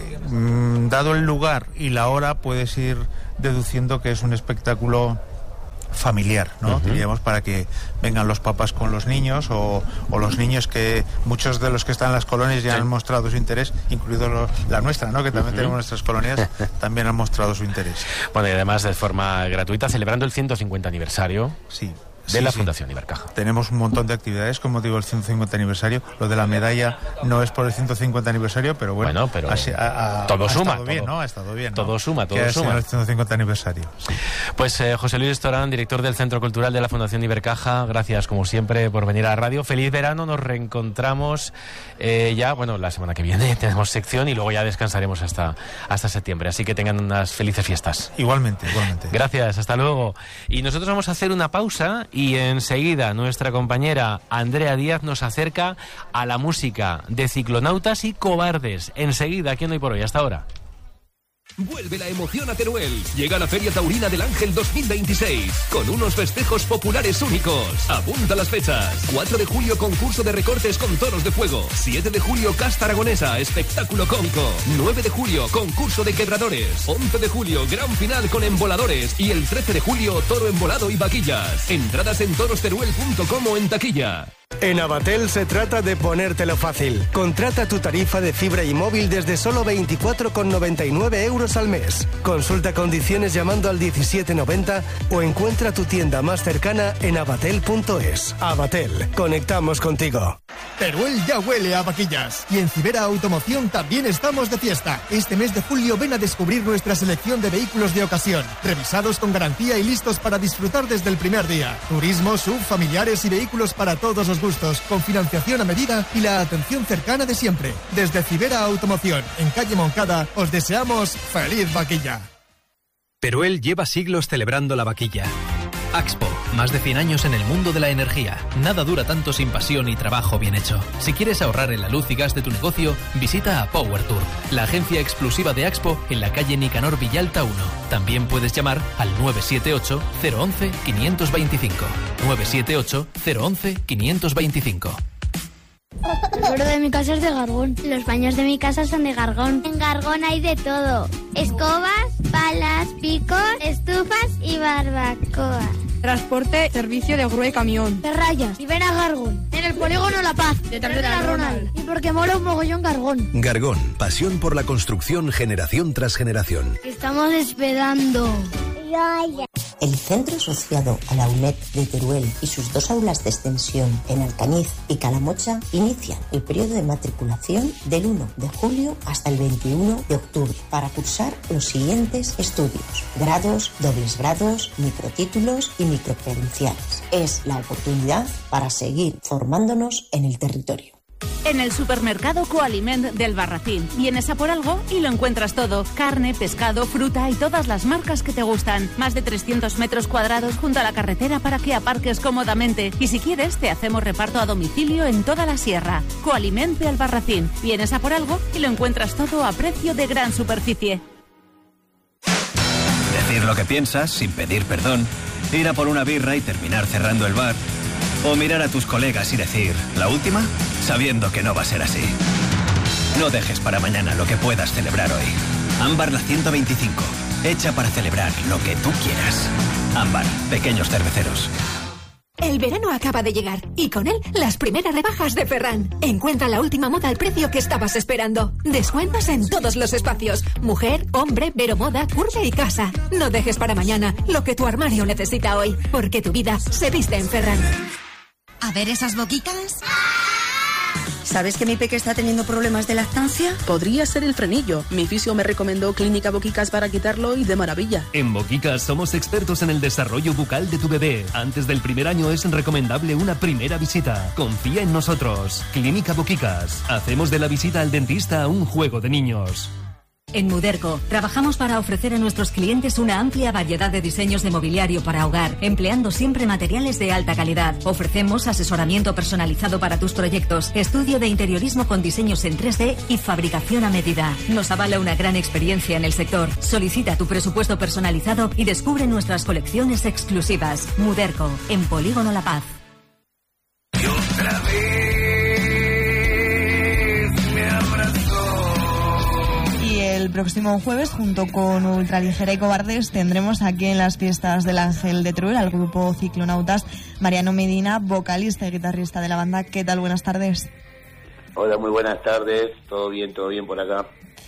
Dado el lugar y la hora, puedes ir deduciendo que es un espectáculo familiar, ¿no? Diríamos, para que vengan los papás con los niños o los niños, que muchos de los que están en las colonias ya han mostrado su interés, incluido la nuestra, ¿no?, que también tenemos nuestras colonias, también han mostrado su interés. Bueno, y además de forma gratuita, celebrando el 150 aniversario. Sí. De la Fundación Ibercaja. Tenemos un montón de actividades, como digo, el 150 aniversario. Lo de la medalla no es por el 150 aniversario, pero bueno, pero todo suma. Estado bien, ¿no? Ha estado bien, ¿no? Todo suma. El 150 aniversario. Sí. Pues José Luis Torán, director del Centro Cultural de la Fundación Ibercaja, gracias como siempre por venir a la radio. Feliz verano, nos reencontramos ya, bueno, la semana que viene tenemos sección y luego ya descansaremos hasta septiembre. Así que tengan unas felices fiestas. Igualmente. Gracias, hasta luego. Y nosotros vamos a hacer una pausa y enseguida nuestra compañera Andrea Díaz nos acerca a la música de Ciclonautas y Cobardes. Enseguida, aquí en Hoy por Hoy. Hasta ahora. Vuelve la emoción a Teruel. Llega la Feria Taurina del Ángel 2026 con unos festejos populares únicos. Apunta las fechas: 4 de julio, concurso de recortes con toros de fuego. 7 de julio, casta aragonesa, espectáculo cómico. 9 de julio, concurso de quebradores. 11 de julio, gran final con emboladores. Y el 13 de julio, toro embolado y vaquillas. Entradas en torosteruel.com o en taquilla. En Abatel se trata de ponértelo fácil. Contrata tu tarifa de fibra y móvil desde solo 24,99 € al mes. Consulta condiciones llamando al 1790 o encuentra tu tienda más cercana en abatel.es. Abatel, conectamos contigo. Teruel ya huele a vaquillas. Y en Cibera Automoción también estamos de fiesta. Este mes de julio ven a descubrir nuestra selección de vehículos de ocasión, revisados con garantía y listos para disfrutar desde el primer día. Turismo, SUV, familiares y vehículos para todos los gustos, con financiación a medida y la atención cercana de siempre. Desde Cibera Automoción, en calle Moncada, os deseamos feliz vaquilla. Teruel lleva siglos celebrando la vaquilla. Axpo, más de 100 años en el mundo de la energía. Nada dura tanto sin pasión y trabajo bien hecho. Si quieres ahorrar en la luz y gas de tu negocio, visita a Power Tour, la agencia exclusiva de Axpo en la calle Nicanor Villalta 1. También puedes llamar al 978 011 525. 978 011 525. El suelo de mi casa es de Gargón. Los baños de mi casa son de Gargón. En Gargón hay de todo: escobas, palas, picos, estufas y barbacoa. Transporte, servicio de grúa y camión. Ferrayas, y ven a Gargón. En el polígono La Paz, detrás de la Ronald. Y porque mola un mogollón Gargón. Gargón, pasión por la construcción generación tras generación. Estamos esperando. El centro asociado a la UNED de Teruel y sus 2 aulas de extensión en Alcañiz y Calamocha inician el periodo de matriculación del 1 de julio hasta el 21 de octubre para cursar los siguientes estudios: grados, dobles grados, microtítulos y microcredenciales. Es la oportunidad para seguir formándonos en el territorio. En el supermercado Coaliment del Barracín vienes a por algo y lo encuentras todo: carne, pescado, fruta y todas las marcas que te gustan. Más de 300 metros cuadrados junto a la carretera para que aparques cómodamente. Y si quieres, te hacemos reparto a domicilio en toda la sierra. Coaliment de Albarracín. Vienes a por algo y lo encuentras todo a precio de gran superficie. Decir lo que piensas sin pedir perdón. Ir a por una birra y terminar cerrando el bar. O mirar a tus colegas y decir, ¿la última? Sabiendo que no va a ser así. No dejes para mañana lo que puedas celebrar hoy. Ámbar la 125, hecha para celebrar lo que tú quieras. Ámbar, pequeños cerveceros. El verano acaba de llegar y con él las primeras rebajas de Ferran. Encuentra la última moda al precio que estabas esperando. Descuentos en todos los espacios. Mujer, hombre, veromoda, curve y casa. No dejes para mañana lo que tu armario necesita hoy, porque tu vida se viste en Ferran. A ver esas boquicas. ¿Sabes que mi peque está teniendo problemas de lactancia? Podría ser el frenillo. Mi fisio me recomendó Clínica Boquicas para quitarlo y de maravilla. En Boquicas somos expertos en el desarrollo bucal de tu bebé. Antes del primer año es recomendable una primera visita. Confía en nosotros. Clínica Boquicas. Hacemos de la visita al dentista un juego de niños. En Muderco, trabajamos para ofrecer a nuestros clientes una amplia variedad de diseños de mobiliario para hogar, empleando siempre materiales de alta calidad. Ofrecemos asesoramiento personalizado para tus proyectos, estudio de interiorismo con diseños en 3D y fabricación a medida. Nos avala una gran experiencia en el sector. Solicita tu presupuesto personalizado y descubre nuestras colecciones exclusivas. Muderco, en Polígono La Paz. Y otra vez me abrazó. El próximo jueves, junto con Ultraligera y Cobardes, tendremos aquí en las fiestas del Ángel de Teruel al grupo Ciclonautas Mariano Medina, vocalista y guitarrista de la banda. ¿Qué tal? Buenas tardes. Hola, muy buenas tardes. Todo bien por acá.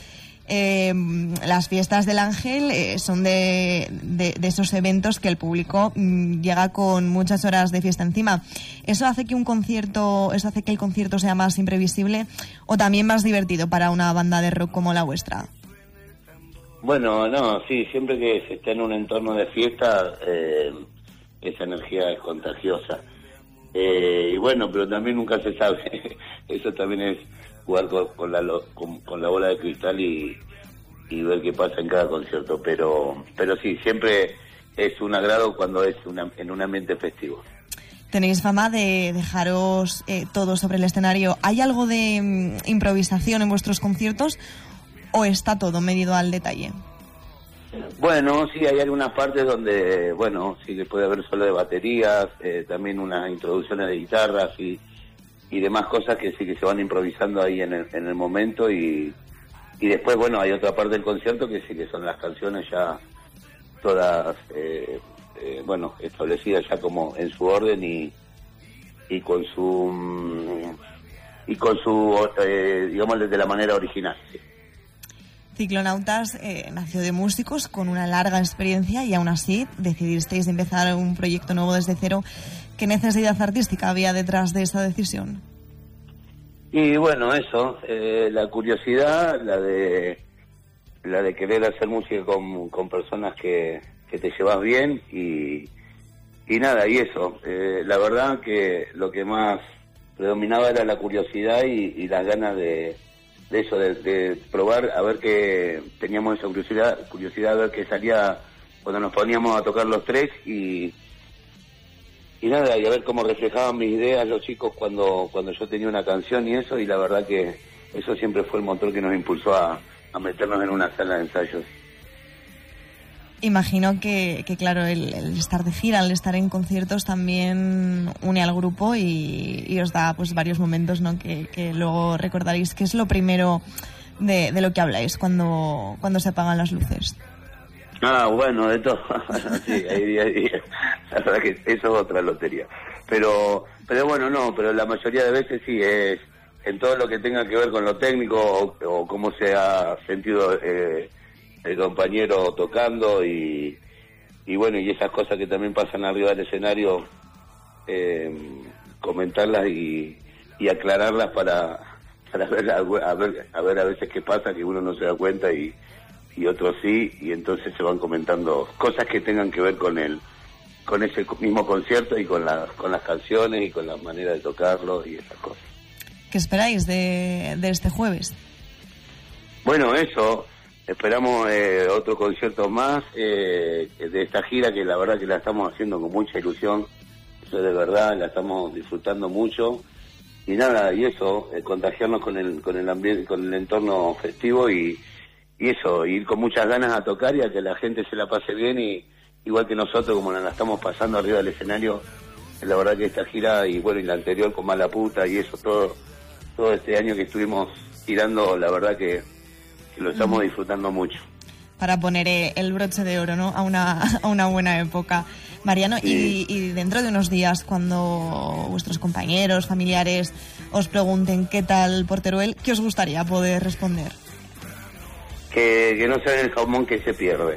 Las fiestas del Ángel son de esos eventos que el público llega con muchas horas de fiesta encima. ¿Eso hace que el concierto sea más imprevisible o también más divertido para una banda de rock como la vuestra? Bueno, no, sí, siempre que se está en un entorno de fiesta, esa energía es contagiosa. Y bueno, pero también nunca se sabe. Eso también es jugar con la bola de cristal y ver qué pasa en cada concierto. Pero sí, siempre es un agrado cuando es en un ambiente festivo. Tenéis fama de dejaros todo sobre el escenario. ¿Hay algo de improvisación en vuestros conciertos o está todo medido al detalle? Bueno, sí, hay algunas partes donde, bueno, sí que puede haber solo de baterías, también unas introducciones de guitarras y demás cosas que sí que se van improvisando ahí en el momento y después, bueno, hay otra parte del concierto que sí que son las canciones ya todas, bueno, establecidas ya como en su orden y con su digamos, de la manera original. Sí. Ciclonautas nació de músicos con una larga experiencia y aún así decidisteis empezar un proyecto nuevo desde cero. ¿Qué necesidad artística había detrás de esta decisión? Y bueno, eso, la curiosidad, la de querer hacer música con personas que te llevas bien y nada, y eso. La verdad que lo que más predominaba era la curiosidad y las ganas de eso, de probar, a ver que teníamos esa curiosidad a ver qué salía cuando nos poníamos a tocar los tres y nada, y a ver cómo reflejaban mis ideas los chicos cuando yo tenía una canción y eso, y la verdad que eso siempre fue el motor que nos impulsó a meternos en una sala de ensayos. Imagino que claro, el estar de gira, el estar en conciertos también une al grupo y os da pues varios momentos, ¿no? que luego recordaréis. ¿Qué es lo primero de lo que habláis cuando se apagan las luces? Bueno, de todo. Sí, hay día. La verdad que eso es otra lotería. Pero bueno, no, pero la mayoría de veces sí es en todo lo que tenga que ver con lo técnico o cómo se ha sentido el compañero tocando y bueno, y esas cosas que también pasan arriba del escenario, comentarlas y aclararlas para ver a veces qué pasa, que uno no se da cuenta y otros sí, y entonces se van comentando cosas que tengan que ver con ese mismo concierto y con las canciones y con la manera de tocarlo y esas cosas. ¿Qué esperáis de este jueves? Bueno, eso, esperamos otro concierto más de esta gira, que la verdad que la estamos haciendo con mucha ilusión, eso de verdad, la estamos disfrutando mucho, y nada, y eso, contagiarnos con el ambiente, con el entorno festivo y eso, ir con muchas ganas a tocar y a que la gente se la pase bien, y igual que nosotros, como la estamos pasando arriba del escenario. La verdad que esta gira y bueno, y la anterior con Mala Puta y eso, todo este año que estuvimos tirando, la verdad que lo estamos disfrutando mucho. Para poner el broche de oro, ¿no? a una buena época. Mariano, y dentro de unos días, cuando vuestros compañeros, familiares os pregunten qué tal por Teruel, ¿qué os gustaría poder responder? Que no sean el jamón que se pierden.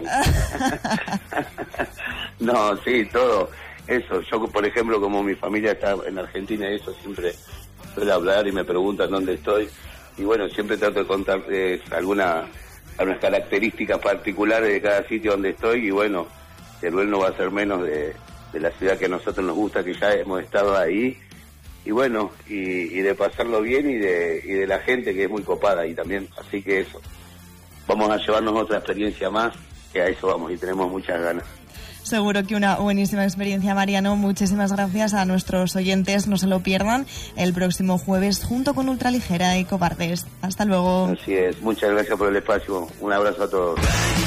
No, sí, todo eso. Yo, por ejemplo, como mi familia está en Argentina, eso siempre suele hablar y me preguntan dónde estoy. Y bueno, siempre trato de contar algunas características particulares de cada sitio donde estoy. Y bueno, Teruel no va a ser menos de la ciudad que a nosotros nos gusta, que ya hemos estado ahí. Y bueno, y de pasarlo bien y de la gente que es muy copada ahí también. Así que eso. Vamos a llevarnos otra experiencia más, que a eso vamos y tenemos muchas ganas. Seguro que una buenísima experiencia, Mariano. Muchísimas gracias a nuestros oyentes. No se lo pierdan el próximo jueves junto con Ultraligera y Cobardes. Hasta luego. Así es. Muchas gracias por el espacio. Un abrazo a todos.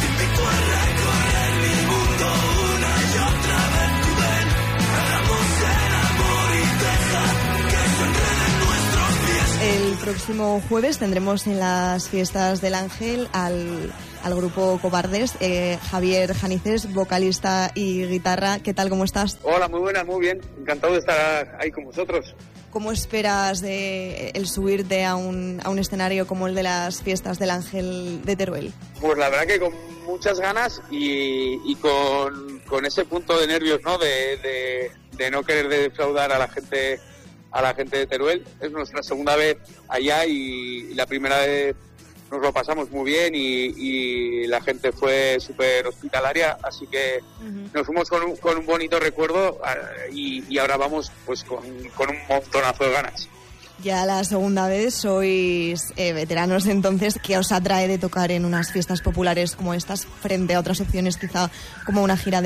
El próximo jueves tendremos en las fiestas del Ángel al grupo Cobardes, Javier Janices, vocalista y guitarra. ¿Qué tal, cómo estás? Hola, muy buena, muy bien. Encantado de estar ahí con vosotros. ¿Cómo esperas el subirte a un escenario como el de las fiestas del Ángel de Teruel? Pues la verdad que con muchas ganas y con ese punto de nervios, ¿no? De no querer defraudar a la gente de Teruel. Es nuestra segunda vez allá y la primera vez nos lo pasamos muy bien y la gente fue súper hospitalaria, así que nos fuimos con un bonito recuerdo y ahora vamos pues con un montonazo de ganas. Ya la segunda vez sois veteranos, entonces, ¿qué os atrae de tocar en unas fiestas populares como estas frente a otras opciones, quizá como una gira de